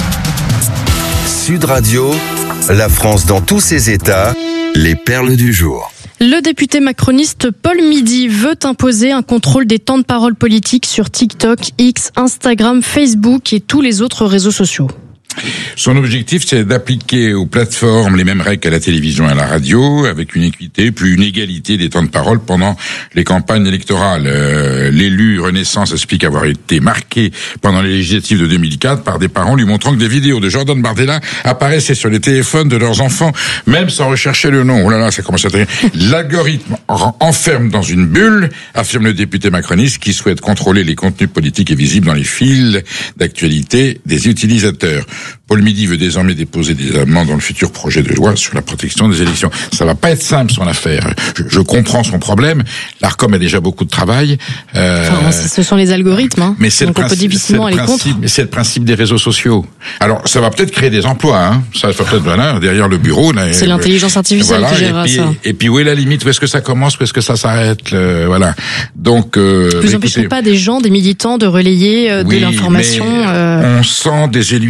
Sud Radio, la France dans tous ses états, les perles du jour. Le député macroniste Paul Midi veut imposer un contrôle des temps de parole politique sur TikTok, X, Instagram, Facebook et tous les autres réseaux sociaux. Son objectif, c'est d'appliquer aux plateformes les mêmes règles qu'à la télévision et à la radio, avec une équité puis une égalité des temps de parole pendant les campagnes électorales. L'élu Renaissance explique avoir été marqué pendant les législatives de 2004 par des parents lui montrant que des vidéos de Jordan Bardella apparaissaient sur les téléphones de leurs enfants, même sans rechercher le nom. Oh là là, ça commence à être... L'algorithme enferme dans une bulle, affirme le député macroniste qui souhaite contrôler les contenus politiques et visibles dans les fils d'actualité des utilisateurs. Paul Midi veut désormais déposer des amendements dans le futur projet de loi sur la protection des élections. Ça va pas être simple son affaire. Je comprends son problème. L'Arcom a déjà beaucoup de travail. Ce sont les algorithmes, hein. Mais c'est donc on peut difficilement aller contre. Mais c'est le principe des réseaux sociaux. Alors ça va peut-être créer des emplois, hein. Ça va peut-être voilà derrière le bureau. Là, c'est l'intelligence artificielle voilà, qui gérera ça. Et puis où est la limite? Où est-ce que ça commence? Où est-ce que ça s'arrête? Voilà. Donc. Vous empêcherez pas des gens, des militants, de relayer de l'information. On sent des élus désœuvrés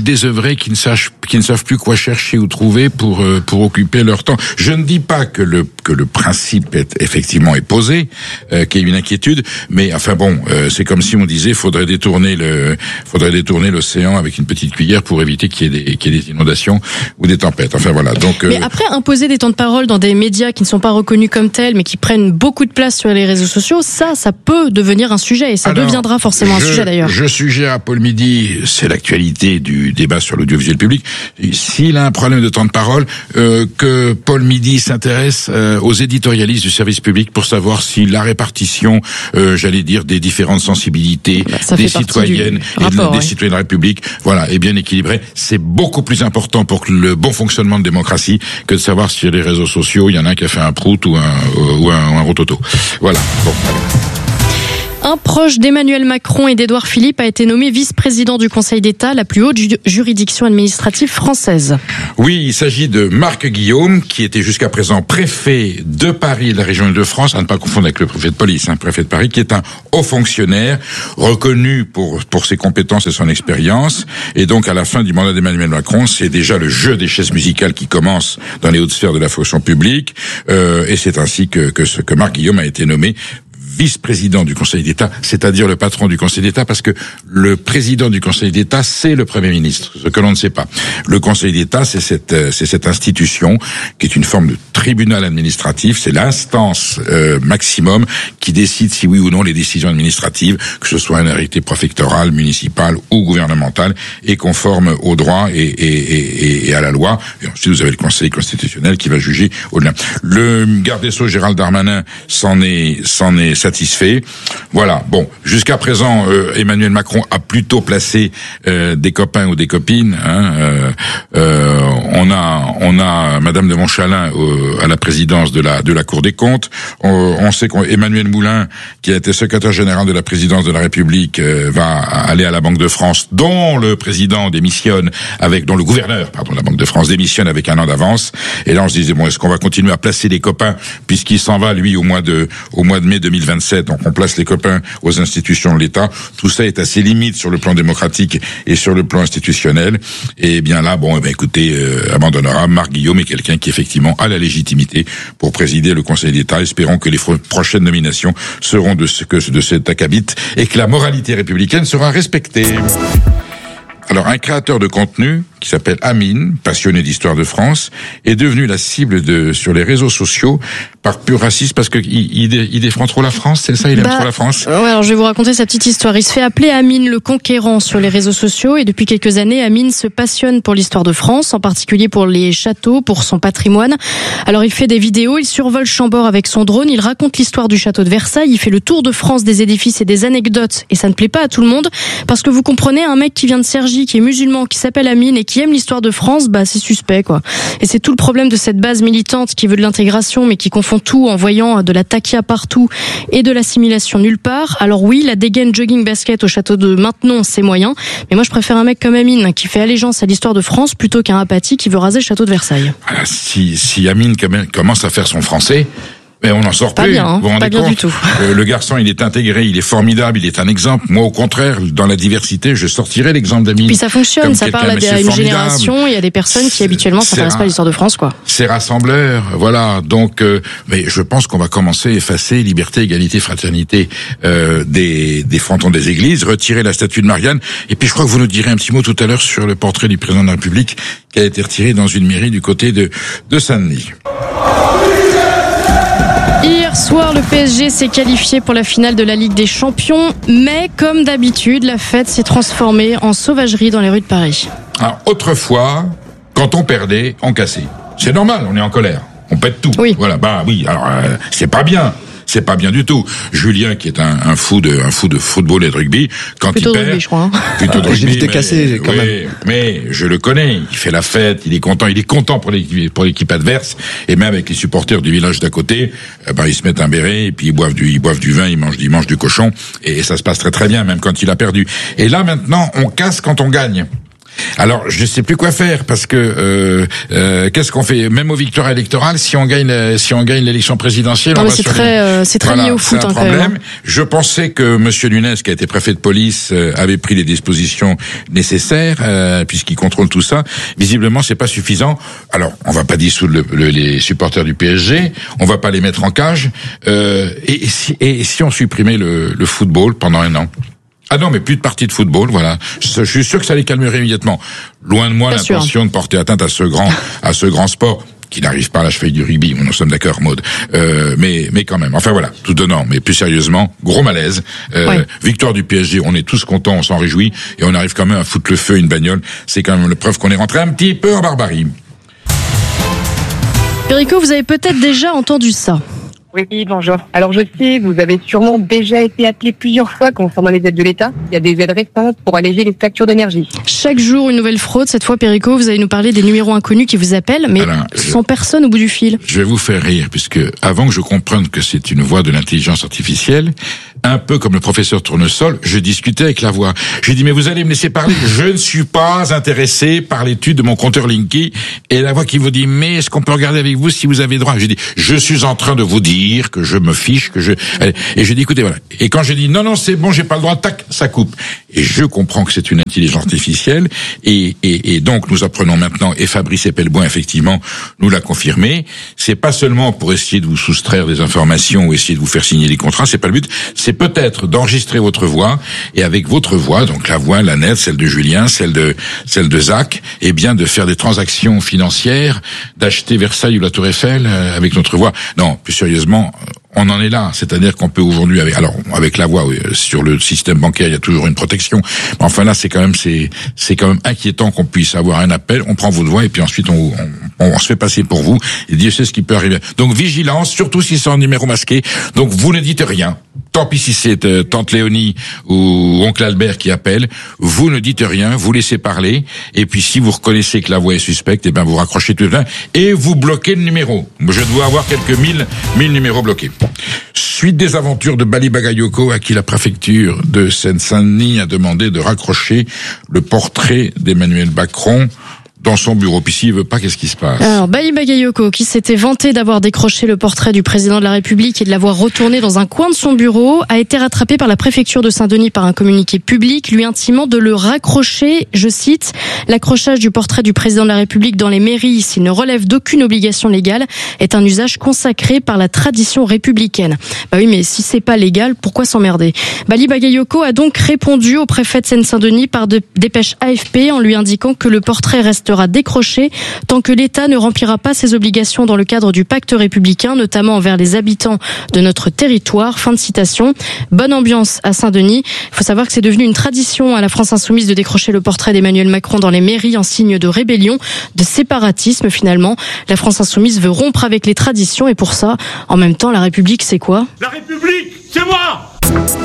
vrai qui ne savent plus quoi chercher ou trouver pour occuper leur temps. Je ne dis pas que le principe est posé, qu'il y ait une inquiétude, mais enfin bon, c'est comme si on disait faudrait détourner l'océan avec une petite cuillère pour éviter qu'il y ait des inondations ou des tempêtes. Enfin voilà. Donc mais après, imposer des temps de parole dans des médias qui ne sont pas reconnus comme tels, mais qui prennent beaucoup de place sur les réseaux sociaux, ça peut devenir un sujet, et ça deviendra forcément un sujet d'ailleurs. Je suggère à Paul Midi, c'est l'actualité du débat sur l'audiovisuel public, s'il a un problème de temps de parole, que Paul Midi s'intéresse aux éditorialistes du service public pour savoir si la répartition, j'allais dire, des différentes sensibilités des citoyennes des citoyens de la République, voilà, est bien équilibrée. C'est beaucoup plus important pour le bon fonctionnement de démocratie que de savoir si sur les réseaux sociaux il y en a un qui a fait un prout ou un rototo. Voilà. Bon. Un proche d'Emmanuel Macron et d'Édouard Philippe a été nommé vice-président du Conseil d'État, la plus haute juridiction administrative française. Oui, il s'agit de Marc Guillaume, qui était jusqu'à présent préfet de Paris et de la région Île-de-France, à ne pas confondre avec le préfet de police, préfet de Paris, qui est un haut fonctionnaire, reconnu pour ses compétences et son expérience. Et donc, à la fin du mandat d'Emmanuel Macron, c'est déjà le jeu des chaises musicales qui commence dans les hautes sphères de la fonction publique. Et c'est ainsi que Marc Guillaume a été nommé vice-président du Conseil d'État, c'est-à-dire le patron du Conseil d'État, parce que le président du Conseil d'État, c'est le Premier ministre, ce que l'on ne sait pas. Le Conseil d'État, c'est cette institution qui est une forme de tribunal administratif, c'est l'instance maximum qui décide si oui ou non les décisions administratives, que ce soit une arrêté préfectoral, municipal ou gouvernemental, est conforme au droit et à la loi. Et ensuite, vous avez le Conseil constitutionnel qui va juger au-delà. Le garde des Sceaux, Gérald Darmanin, s'en est satisfait. Voilà. Bon, jusqu'à présent, Emmanuel Macron a plutôt placé des copains ou des copines. On a Madame de Montchalin à la présidence de la Cour des comptes. On sait qu'Emmanuel Moulin, qui a été secrétaire général de la présidence de la République, va aller à la Banque de France, dont le président démissionne dont le gouverneur, de la Banque de France démissionne avec un an d'avance. Et là, on se disait bon, est-ce qu'on va continuer à placer des copains puisqu'il s'en va lui au mois de mai 2027, donc on place les copains aux institutions de l'État. Tout ça est assez limite sur le plan démocratique et sur le plan institutionnel. Et bien là, écoutez, abandonnera. Marc Guillaume est quelqu'un qui effectivement a la légitimité pour présider le Conseil d'État. Espérons que les prochaines nominations seront de cet acabit et que la moralité républicaine sera respectée. Alors, un créateur de contenu qui s'appelle Amine, passionné d'histoire de France, est devenu la cible sur les réseaux sociaux par pur racisme parce que il défend trop la France, c'est ça, il aime trop la France. Ouais, alors je vais vous raconter sa petite histoire. Il se fait appeler Amine le Conquérant sur les réseaux sociaux et depuis quelques années, Amine se passionne pour l'histoire de France, en particulier pour les châteaux, pour son patrimoine. Alors il fait des vidéos, il survole Chambord avec son drone, il raconte l'histoire du château de Versailles, il fait le tour de France des édifices et des anecdotes et ça ne plaît pas à tout le monde parce que vous comprenez, un mec qui vient de Cergy, qui est musulman, qui s'appelle Amine et qui aime l'histoire de France, c'est suspect, quoi. Et c'est tout le problème de cette base militante qui veut de l'intégration, mais qui confond tout en voyant de la taquia partout et de l'assimilation nulle part. Alors oui, la dégaine jogging basket au château de Maintenon, c'est moyen, mais moi je préfère un mec comme Amine, qui fait allégeance à l'histoire de France plutôt qu'un apathy qui veut raser le château de Versailles. Voilà, si Amine commence à faire son français, mais on n'en sort pas plus. Bien, hein, vous vous rendez pas bien compte du tout. Le garçon, il est intégré, il est formidable, il est un exemple. Moi, au contraire, dans la diversité, je sortirais l'exemple d'Amine. Puis ça fonctionne, ça parle à une génération. Il y a des personnes qui habituellement s'intéressent pas à l'histoire de France, quoi. C'est rassembleur, voilà. Donc, mais je pense qu'on va commencer à effacer liberté, égalité, fraternité des frontons des églises, retirer la statue de Marianne. Et puis, je crois que vous nous direz un petit mot tout à l'heure sur le portrait du président de la République qui a été retiré dans une mairie du côté de Saint-Denis. Hier soir, le PSG s'est qualifié pour la finale de la Ligue des Champions, mais comme d'habitude, la fête s'est transformée en sauvagerie dans les rues de Paris. Alors, autrefois, quand on perdait, on cassait. C'est normal, on est en colère. On pète tout. Oui. Voilà, oui, alors c'est pas bien. C'est pas bien du tout. Julien, qui est un fou de football et de rugby, quand plutôt il perd, rugby, je crois. Plutôt de rugby, j'ai cassé quand même. Mais je le connais. Il fait la fête, il est content pour l'équipe adverse, et même avec les supporters du village d'à côté, ils se mettent un béret et puis ils boivent du vin, ils mangent du cochon, et ça se passe très très bien, même quand il a perdu. Et là maintenant, on casse quand on gagne. Alors, je sais plus quoi faire parce que qu'est-ce qu'on fait? Même aux victoires électorales, si on gagne l'élection présidentielle, non, mais c'est très lié au foot, c'est un problème. Quand même. Je pensais que Monsieur Nunes, qui a été préfet de police, avait pris les dispositions nécessaires puisqu'il contrôle tout ça. Visiblement, c'est pas suffisant. Alors, on va pas dissoudre les supporters du PSG, on va pas les mettre en cage. Et si on supprimait le football pendant un an? Ah non, mais plus de parties de football, voilà. Je suis sûr que ça les calmerait immédiatement. Loin de moi l'intention de porter atteinte à ce grand sport qui n'arrive pas à la cheville du rugby. Nous sommes d'accord, Maud. Mais quand même. Enfin voilà, tout donnant. Mais plus sérieusement, gros malaise. Victoire du PSG, on est tous contents, on s'en réjouit, et on arrive quand même à foutre le feu à une bagnole. C'est quand même la preuve qu'on est rentré un petit peu en barbarie. Perico, vous avez peut-être déjà entendu ça. Oui, bonjour. Alors je sais, vous avez sûrement déjà été appelé plusieurs fois concernant les aides de l'État. Il y a des aides récentes pour alléger les factures d'énergie. Chaque jour, une nouvelle fraude. Cette fois, Perico, vous allez nous parler des numéros inconnus qui vous appellent, mais sans personne au bout du fil. Je vais vous faire rire, puisque avant que je comprenne que c'est une voix de l'intelligence artificielle, un peu comme le professeur Tournesol, je discutais avec la voix. Je lui ai dit, mais vous allez me laisser parler. Je ne suis pas intéressé par l'étude de mon compteur Linky. Et la voix qui vous dit, mais est-ce qu'on peut regarder avec vous si vous avez droit? J'ai dit, je suis en train de vous dire que je me fiche, et je dis, écoutez, voilà. Et quand je dis, non, c'est bon, j'ai pas le droit, tac, ça coupe. Et je comprends que c'est une intelligence artificielle, et donc nous apprenons maintenant, et Fabrice Epelboin, effectivement, nous l'a confirmé, c'est pas seulement pour essayer de vous soustraire des informations ou essayer de vous faire signer des contrats, c'est pas le but, c'est peut-être d'enregistrer votre voix, et avec votre voix, donc la voix, la nette, celle de Julien, celle de Zach, et bien de faire des transactions financières, d'acheter Versailles ou la Tour Eiffel avec notre voix. Non, plus sérieusement, on en est là, c'est-à-dire qu'on peut aujourd'hui, avec la voix, oui, sur le système bancaire, il y a toujours une protection. Mais enfin là, c'est quand même inquiétant qu'on puisse avoir un appel, on prend votre voix et puis ensuite on se fait passer pour vous. Et Dieu sait ce qui peut arriver. Donc vigilance, surtout si c'est un numéro masqué. Donc vous ne dites rien. Tant pis si c'est tante Léonie ou oncle Albert qui appelle, vous ne dites rien, vous laissez parler, et puis si vous reconnaissez que la voix est suspecte, eh ben vous raccrochez tout le temps et vous bloquez le numéro. Je dois avoir quelques mille numéros bloqués. Suite des aventures de Bali Bagayoko, à qui la préfecture de Seine-Saint-Denis a demandé de raccrocher le portrait d'Emmanuel Macron dans son bureau. Puis s'il veut pas, qu'est-ce qui se passe? Alors, Bali Bagayoko, qui s'était vanté d'avoir décroché le portrait du président de la République et de l'avoir retourné dans un coin de son bureau, a été rattrapé par la préfecture de Saint-Denis par un communiqué public lui intimant de le raccrocher, je cite, l'accrochage du portrait du président de la République dans les mairies, s'il ne relève d'aucune obligation légale, est un usage consacré par la tradition républicaine. Bah oui, mais si c'est pas légal, pourquoi s'emmerder? Bali Bagayoko a donc répondu au préfet de Seine-Saint-Denis par dépêche AFP en lui indiquant que le portrait restera décroché tant que l'État ne remplira pas ses obligations dans le cadre du pacte républicain, notamment envers les habitants de notre territoire. Fin de citation. Bonne ambiance à Saint-Denis. Il faut savoir que c'est devenu une tradition à la France Insoumise de décrocher le portrait d'Emmanuel Macron dans les mairies en signe de rébellion, de séparatisme finalement. La France Insoumise veut rompre avec les traditions et pour ça, en même temps, la République, c'est quoi? La République, c'est moi!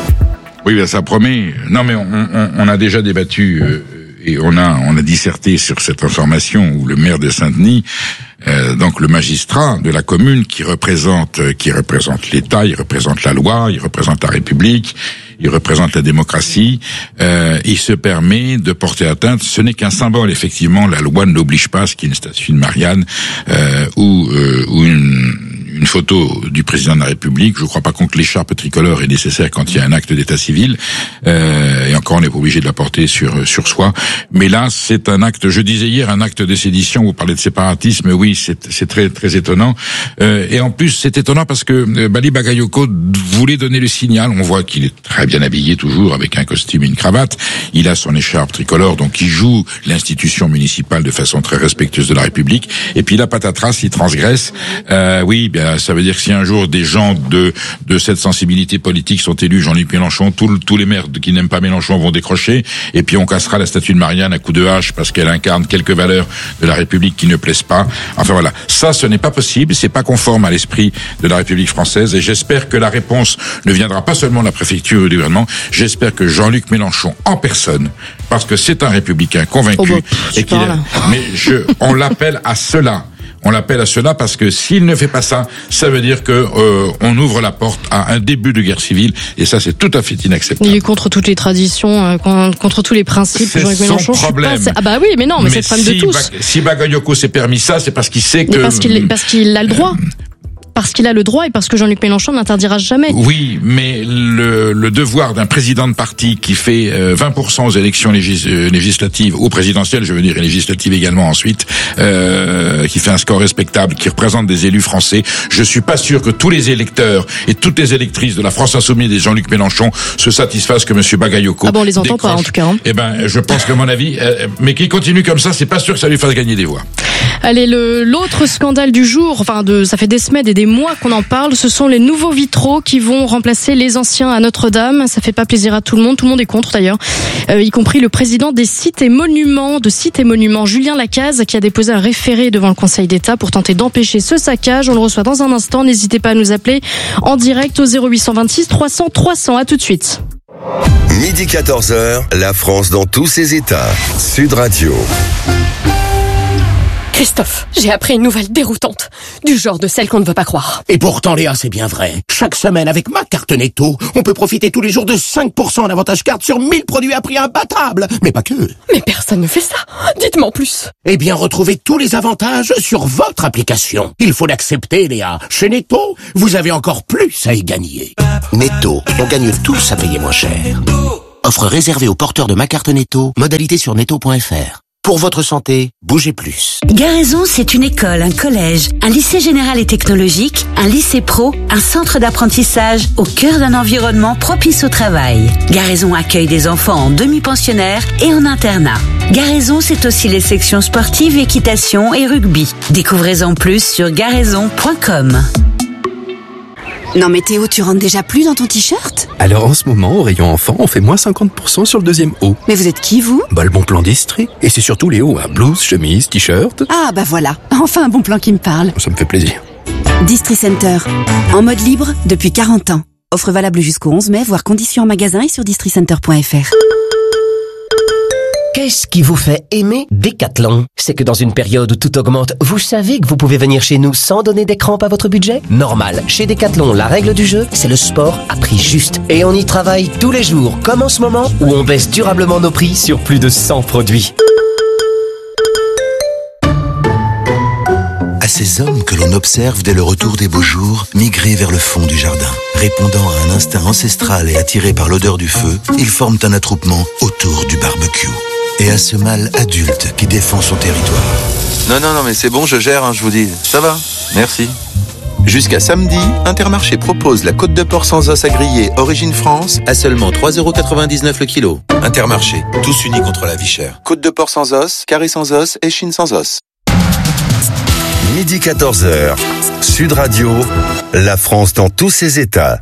Oui, ben ça promet. Non, mais on a déjà débattu... Et on a disserté sur cette information où le maire de Saint-Denis, donc le magistrat de la commune qui représente l'État, il représente la loi, il représente la République, il représente la démocratie, il se permet de porter atteinte. Ce n'est qu'un symbole, effectivement, la loi ne l'oblige pas, ce qui est une statue de Marianne ou une photo du président de la République. Je ne crois pas que l'écharpe tricolore est nécessaire quand il y a un acte d'état civil. Et encore, on n'est pas obligé de la porter sur soi. Mais là, c'est un acte, je disais hier, un acte de sédition. Vous parlez de séparatisme. Oui, c'est très, très étonnant. Et en plus, c'est étonnant parce que Bali Bagayoko voulait donner le signal. On voit qu'il est très bien habillé toujours avec un costume et une cravate. Il a son écharpe tricolore, donc il joue l'institution municipale de façon très respectueuse de la République. Et puis là, patatras, il transgresse. Oui, bien, ça veut dire que si un jour des gens de cette sensibilité politique sont élus, Jean-Luc Mélenchon, tous les maires qui n'aiment pas Mélenchon vont décrocher, et puis on cassera la statue de Marianne à coups de hache parce qu'elle incarne quelques valeurs de la République qui ne plaisent pas. Enfin voilà, ça ce n'est pas possible, c'est pas conforme à l'esprit de la République française, et j'espère que la réponse ne viendra pas seulement de la préfecture ou du gouvernement, j'espère que Jean-Luc Mélenchon en personne, parce que c'est un républicain convaincu, et on l'appelle à cela. On l'appelle à cela parce que s'il ne fait pas ça, ça veut dire que on ouvre la porte à un début de guerre civile, et ça c'est tout à fait inacceptable. Il est contre toutes les traditions, contre tous les principes. C'est Jean-Luc son Mélenchon. problème. Ah bah oui, mais non, mais c'est le problème de tous. Si Bagayoko s'est permis ça, c'est parce qu'il sait que... Parce qu'il a le droit. Parce qu'il a le droit et parce que Jean-Luc Mélenchon n'interdira jamais. Oui, mais le devoir d'un président de parti qui fait 20% aux élections législatives ou présidentielles, je veux dire, et législatives également ensuite, qui fait un score respectable, qui représente des élus français, je suis pas sûr que tous les électeurs et toutes les électrices de la France Insoumise et Jean-Luc Mélenchon se satisfassent que monsieur Bagayoko. Ah bon, on les entend pas en tout cas. Hein. Eh ben, je pense que mon avis, mais qu'il continue comme ça, c'est pas sûr que ça lui fasse gagner des voix. Allez, l'autre scandale du jour, ça fait des semaines et des mois qu'on en parle, ce sont les nouveaux vitraux qui vont remplacer les anciens à Notre-Dame. Ça fait pas plaisir à tout le monde est contre d'ailleurs, y compris le président des Sites et Monuments, Julien Lacaze, qui a déposé un référé devant le Conseil d'État pour tenter d'empêcher ce saccage. On le reçoit dans un instant, n'hésitez pas à nous appeler en direct au 0826 300 300. À tout de suite. Midi 14h, la France dans tous ses états. Sud Radio. Christophe, j'ai appris une nouvelle déroutante, du genre de celle qu'on ne veut pas croire. Et pourtant, Léa, c'est bien vrai. Chaque semaine, avec ma carte Netto, on peut profiter tous les jours de 5% en avantage carte sur 1000 produits à prix imbattable. Mais pas que. Mais personne ne fait ça. Dites-moi en plus. Eh bien, retrouvez tous les avantages sur votre application. Il faut l'accepter, Léa. Chez Netto, vous avez encore plus à y gagner. Netto, on gagne tous à payer moins cher. Offre réservée aux porteurs de ma carte Netto, modalité sur netto.fr. Pour votre santé, bougez plus. Garaison, c'est une école, un collège, un lycée général et technologique, un lycée pro, un centre d'apprentissage au cœur d'un environnement propice au travail. Garaison accueille des enfants en demi-pensionnaire et en internat. Garaison, c'est aussi les sections sportives, équitation et rugby. Découvrez-en plus sur garaison.com. Non mais Théo, tu rentres déjà plus dans ton t-shirt ? Alors en ce moment, au rayon enfant, on fait moins 50% sur le deuxième haut. Mais vous êtes qui, vous ? Bah le bon plan d'Estrie. Et c'est surtout les hauts, blouse, chemise, t-shirt. Ah bah voilà, enfin un bon plan qui me parle. Ça me fait plaisir. Distri Center, en mode libre depuis 40 ans. Offre valable jusqu'au 11 mai, voire conditions en magasin et sur districenter.fr. Qu'est-ce qui vous fait aimer Decathlon ? C'est que dans une période où tout augmente, vous savez que vous pouvez venir chez nous sans donner des crampes à votre budget ? Normal. Chez Decathlon, la règle du jeu, c'est le sport à prix juste. Et on y travaille tous les jours, comme en ce moment, où on baisse durablement nos prix sur plus de 100 produits. À ces hommes que l'on observe dès le retour des beaux jours, migrer vers le fond du jardin. Répondant à un instinct ancestral et attirés par l'odeur du feu, ils forment un attroupement autour du barbecue. Et à ce mâle adulte qui défend son territoire. Non, mais c'est bon, je gère, je vous dis. Ça va, merci. Jusqu'à samedi, Intermarché propose la côte de porc sans os à griller Origine France à seulement 3,99€ le kilo. Intermarché, tous unis contre la vie chère. Côte de porc sans os, carré sans os et chine sans os. Midi 14h, Sud Radio, la France dans tous ses états.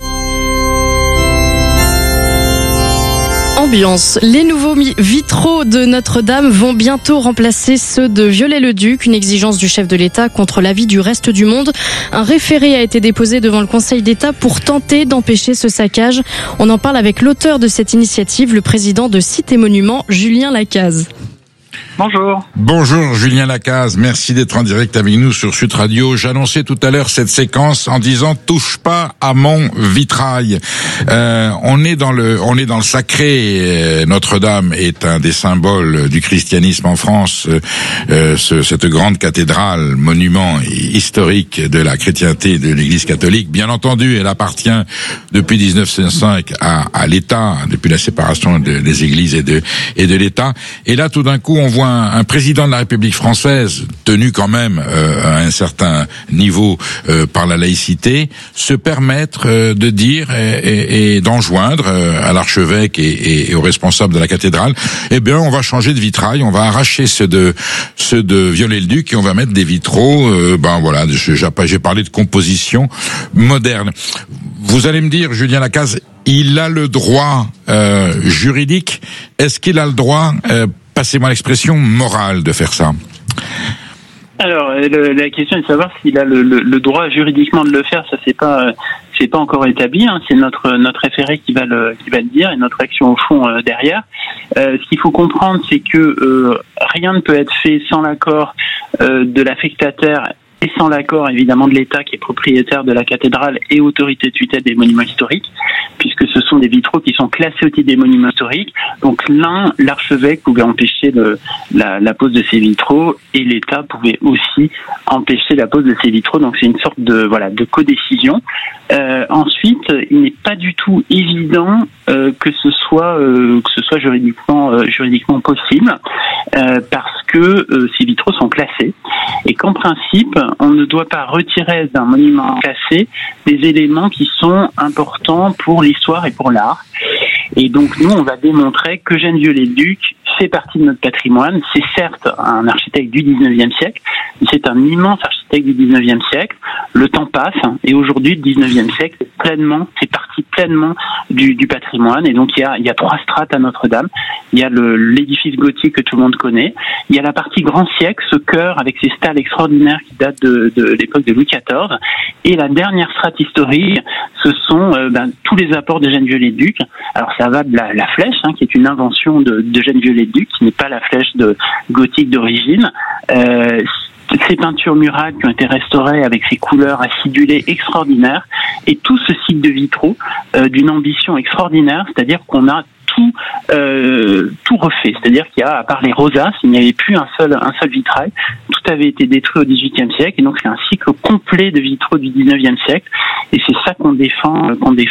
Ambiance. Les nouveaux vitraux de Notre-Dame vont bientôt remplacer ceux de Viollet-le-Duc, une exigence du chef de l'État contre l'avis du reste du monde. Un référé a été déposé devant le Conseil d'État pour tenter d'empêcher ce saccage. On en parle avec l'auteur de cette initiative, le président de Sites et Monuments, Julien Lacaze. Bonjour. Bonjour Julien Lacaze, merci d'être en direct avec nous sur Sud Radio. J'annonçais tout à l'heure cette séquence en disant touche pas à mon vitrail. On est dans le sacré. Notre-Dame est un des symboles du christianisme en France. Cette grande cathédrale, monument historique de la chrétienté de l'Église catholique. Bien entendu, elle appartient depuis 1905 à l'État, depuis la séparation des Églises et de l'État. Et là, tout d'un coup, on voit un président de la République française, tenu quand même à un certain niveau par la laïcité, se permettre de dire et d'enjoindre à l'archevêque et aux responsables de la cathédrale, eh bien, on va changer de vitrail, on va arracher ceux de Viollet-le-Duc et on va mettre des vitraux. J'ai parlé de composition moderne. Vous allez me dire, Julien Lacaze, il a le droit juridique. Est-ce qu'il a le droit, passez-moi l'expression, moral de faire ça? Alors, la question est de savoir s'il a le droit juridiquement de le faire. Ça, c'est pas encore établi. C'est notre référé qui va le dire et notre action au fond derrière. Ce qu'il faut comprendre, c'est que rien ne peut être fait sans l'accord de l'affectataire et sans l'accord évidemment de l'État qui est propriétaire de la cathédrale et autorité de tutelle des monuments historiques, puisque ce sont des vitraux qui sont classés au titre des monuments historiques. Donc l'archevêque pouvait empêcher la pose de ces vitraux et l'État pouvait aussi empêcher la pose de ces vitraux. Donc c'est une sorte de codécision. Ensuite, il n'est pas du tout évident que ce soit juridiquement possible, parce que ces vitraux sont classés et qu'en principe on ne doit pas retirer d'un monument classé des éléments qui sont importants pour l'histoire et pour l'art. Et donc nous on va démontrer qu'Eugène Viollet-le-Duc fait partie de notre patrimoine. C'est certes un architecte du 19e siècle, mais c'est un immense architecte du 19e siècle. Le temps passe et aujourd'hui le 19e siècle c'est partie pleinement du patrimoine. Et donc il y a 3 strates à Notre-Dame. Il y a l'édifice gothique que tout le monde connaît. Il y a la partie grand siècle, ce chœur avec ses stalles extraordinaires qui datent de l'époque de Louis XIV. Et la dernière strate historique, ce sont tous les apports d'Eugène Viollet-le-Duc. Alors ça va de la flèche, qui est une invention d'Eugène Viollet-le-Duc, qui n'est pas la flèche gothique d'origine. Ces peintures murales qui ont été restaurées avec ces couleurs acidulées extraordinaires, et tout ce site de vitraux d'une ambition extraordinaire, c'est-à-dire qu'on a tout refait, c'est-à-dire qu'il y a, à part les rosaces, il n'y avait plus un seul vitrail, tout avait été détruit au XVIIIe siècle, et donc c'est un cycle complet de vitraux du XIXe siècle, et c'est ça qu'on défend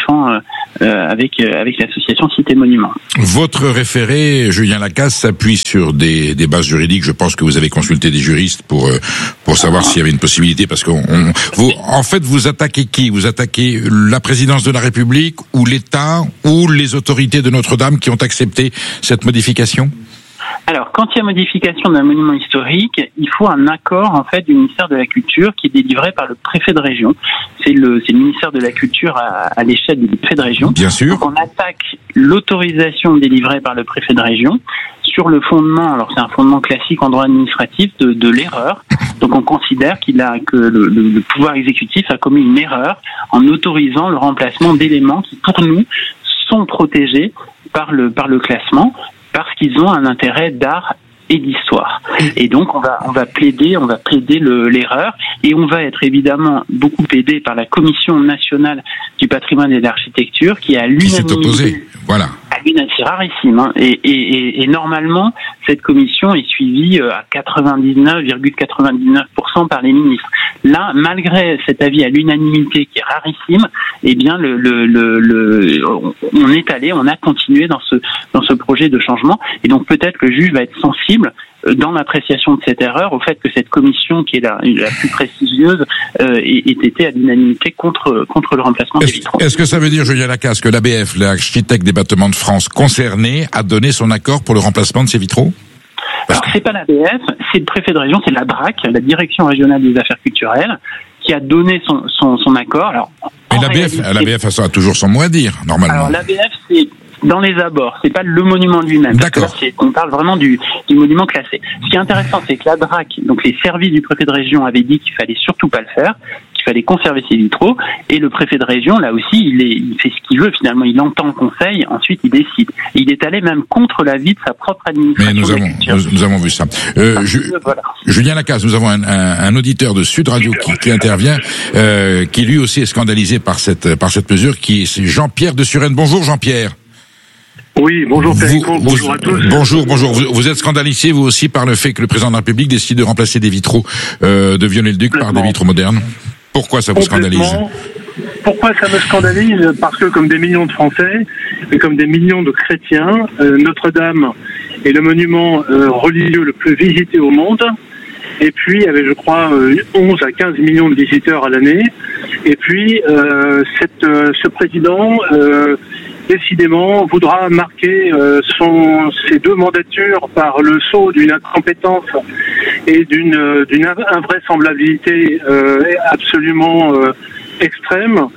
avec l'association Cité Monuments. Votre référé, Julien Lacasse, s'appuie sur des bases juridiques. Je pense que vous avez consulté des juristes pour savoir s'il y avait une possibilité, parce vous attaquez qui? Vous attaquez la présidence de la République ou l'État ou les autorités de Notre-Dame qui ont accepté cette modification? Alors, quand il y a modification d'un monument historique, il faut un accord, en fait, du ministère de la Culture qui est délivré par le préfet de région. C'est le ministère de la Culture à l'échelle du préfet de région. Bien sûr. Donc, on attaque l'autorisation délivrée par le préfet de région sur le fondement, alors c'est un fondement classique en droit administratif, de l'erreur. Donc, on considère que le pouvoir exécutif a commis une erreur en autorisant le remplacement d'éléments qui, pour nous, sont protégés par le classement, parce qu'ils ont un intérêt d'art et d'histoire. Et donc on va plaider l'erreur, et on va être évidemment beaucoup aidé par la Commission nationale du patrimoine et de l'architecture qui a l'unanimité. Qui s'est opposée, voilà. C'est rarissime, et normalement cette commission est suivie à 99,99% par les ministres. Là, malgré cet avis à l'unanimité qui est rarissime, eh bien on a continué dans ce projet de changement, et donc peut-être le juge va être sensible dans l'appréciation de cette erreur au fait que cette commission, qui est la plus prestigieuse, ait été à l'unanimité contre le remplacement des vitraux. Est-ce que ça veut dire, Julien Lacasse, que l'ABF, l'architecte des bâtiments de France concerné, a donné son accord pour le remplacement de ces vitraux? Alors, c'est pas l'ABF, c'est le préfet de région, c'est la DRAC, la Direction régionale des affaires culturelles, qui a donné son accord. Alors, mais l'ABF a toujours son mot à dire, normalement. Alors, l'ABF, c'est dans les abords, c'est pas le monument lui-même. D'accord. On parle vraiment du monument classé. Ce qui est intéressant, c'est que la DRAC, donc les services du préfet de région, avaient dit qu'il fallait surtout pas le faire, qu'il fallait conserver ses vitraux, et le préfet de région, là aussi, il fait ce qu'il veut, finalement, il entend le conseil, ensuite il décide. Et il est allé même contre l'avis de sa propre administration. Mais nous avons vu ça. Voilà. Julien Lacasse, nous avons un auditeur de Sud Radio qui intervient, qui lui aussi est scandalisé par cette mesure, c'est Jean-Pierre de Suresnes. Bonjour Jean-Pierre. Oui, bonjour Péricon, bonjour à tous. Bonjour. Vous êtes scandalisé, vous aussi, par le fait que le président de la République décide de remplacer des vitraux de Viollet-le-Duc par des vitraux modernes. Pourquoi ça vous scandalise? Pourquoi ça me scandalise? Parce que, comme des millions de Français, et comme des millions de chrétiens, Notre-Dame est le monument religieux le plus visité au monde. Et puis, avec, je crois, 11 à 15 millions de visiteurs à l'année. Et puis, ce président... décidément, voudra marquer ses 2 mandatures par le sceau d'une incompétence et d'une invraisemblabilité absolument extrême,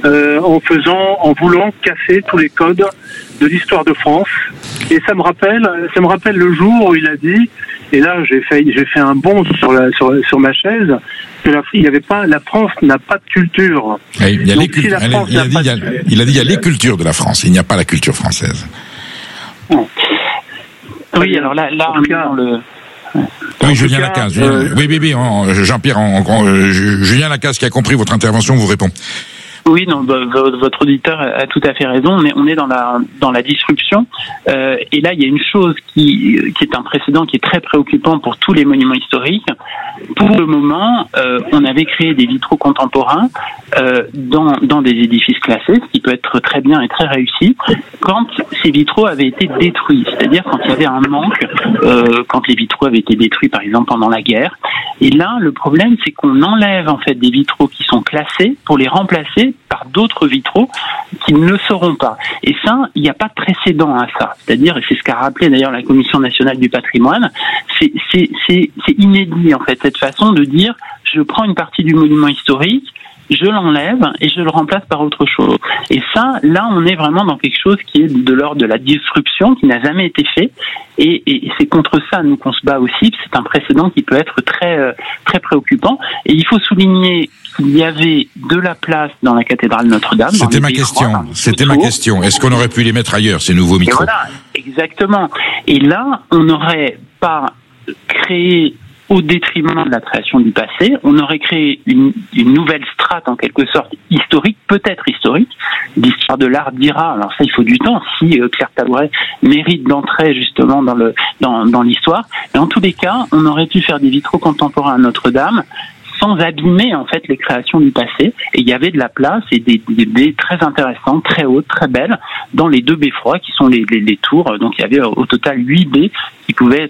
en voulant casser tous les codes de l'histoire de France. Et ça me rappelle le jour où il a dit, et là j'ai fait un bond sur ma chaise, que la France n'a pas de culture. Il a dit il y a les cultures de la France, il n'y a pas la culture française. Oui, alors là on est dans le... Oui, Julien Lacaze. Oui, Jean-Pierre, Julien Lacaze qui a compris votre intervention vous répond. Oui, non, votre auditeur a tout à fait raison. On est dans la disruption. Et là, il y a une chose qui est un précédent qui est très préoccupant pour tous les monuments historiques. Pour le moment, on avait créé des vitraux contemporains dans des édifices classés, ce qui peut être très bien et très réussi, quand ces vitraux avaient été détruits. C'est-à-dire quand il y avait un manque, quand les vitraux avaient été détruits, par exemple, pendant la guerre. Et là, le problème, c'est qu'on enlève en fait des vitraux qui sont classés pour les remplacer par d'autres vitraux qui ne le seront pas. Et ça, il n'y a pas de précédent à ça. C'est-à-dire, et c'est ce qu'a rappelé d'ailleurs la Commission nationale du patrimoine, c'est inédit en fait, cette façon de dire je prends une partie du monument historique, je l'enlève et je le remplace par autre chose. Et ça, là, on est vraiment dans quelque chose qui est de l'ordre de la disruption, qui n'a jamais été fait. Et c'est contre ça, nous, qu'on se bat aussi. C'est un précédent qui peut être très, très préoccupant. Et il faut souligner qu'il y avait de la place dans la cathédrale Notre-Dame. C'était ma question. Est-ce qu'on aurait pu les mettre ailleurs, ces nouveaux micros? Et voilà, exactement. Et là, on n'aurait pas créé au détriment de la création du passé, on aurait créé une nouvelle strate en quelque sorte historique, peut-être historique. L'histoire de l'art dira, alors ça il faut du temps, si Claire Tabouret mérite d'entrer justement dans l'histoire. Mais en tous les cas, on aurait pu faire des vitraux contemporains à Notre-Dame sans abîmer en fait les créations du passé. Et il y avait de la place et des baies très intéressantes, très hautes, très belles, dans les deux beffrois qui sont les tours. Donc il y avait au total 8 baies qui pouvaient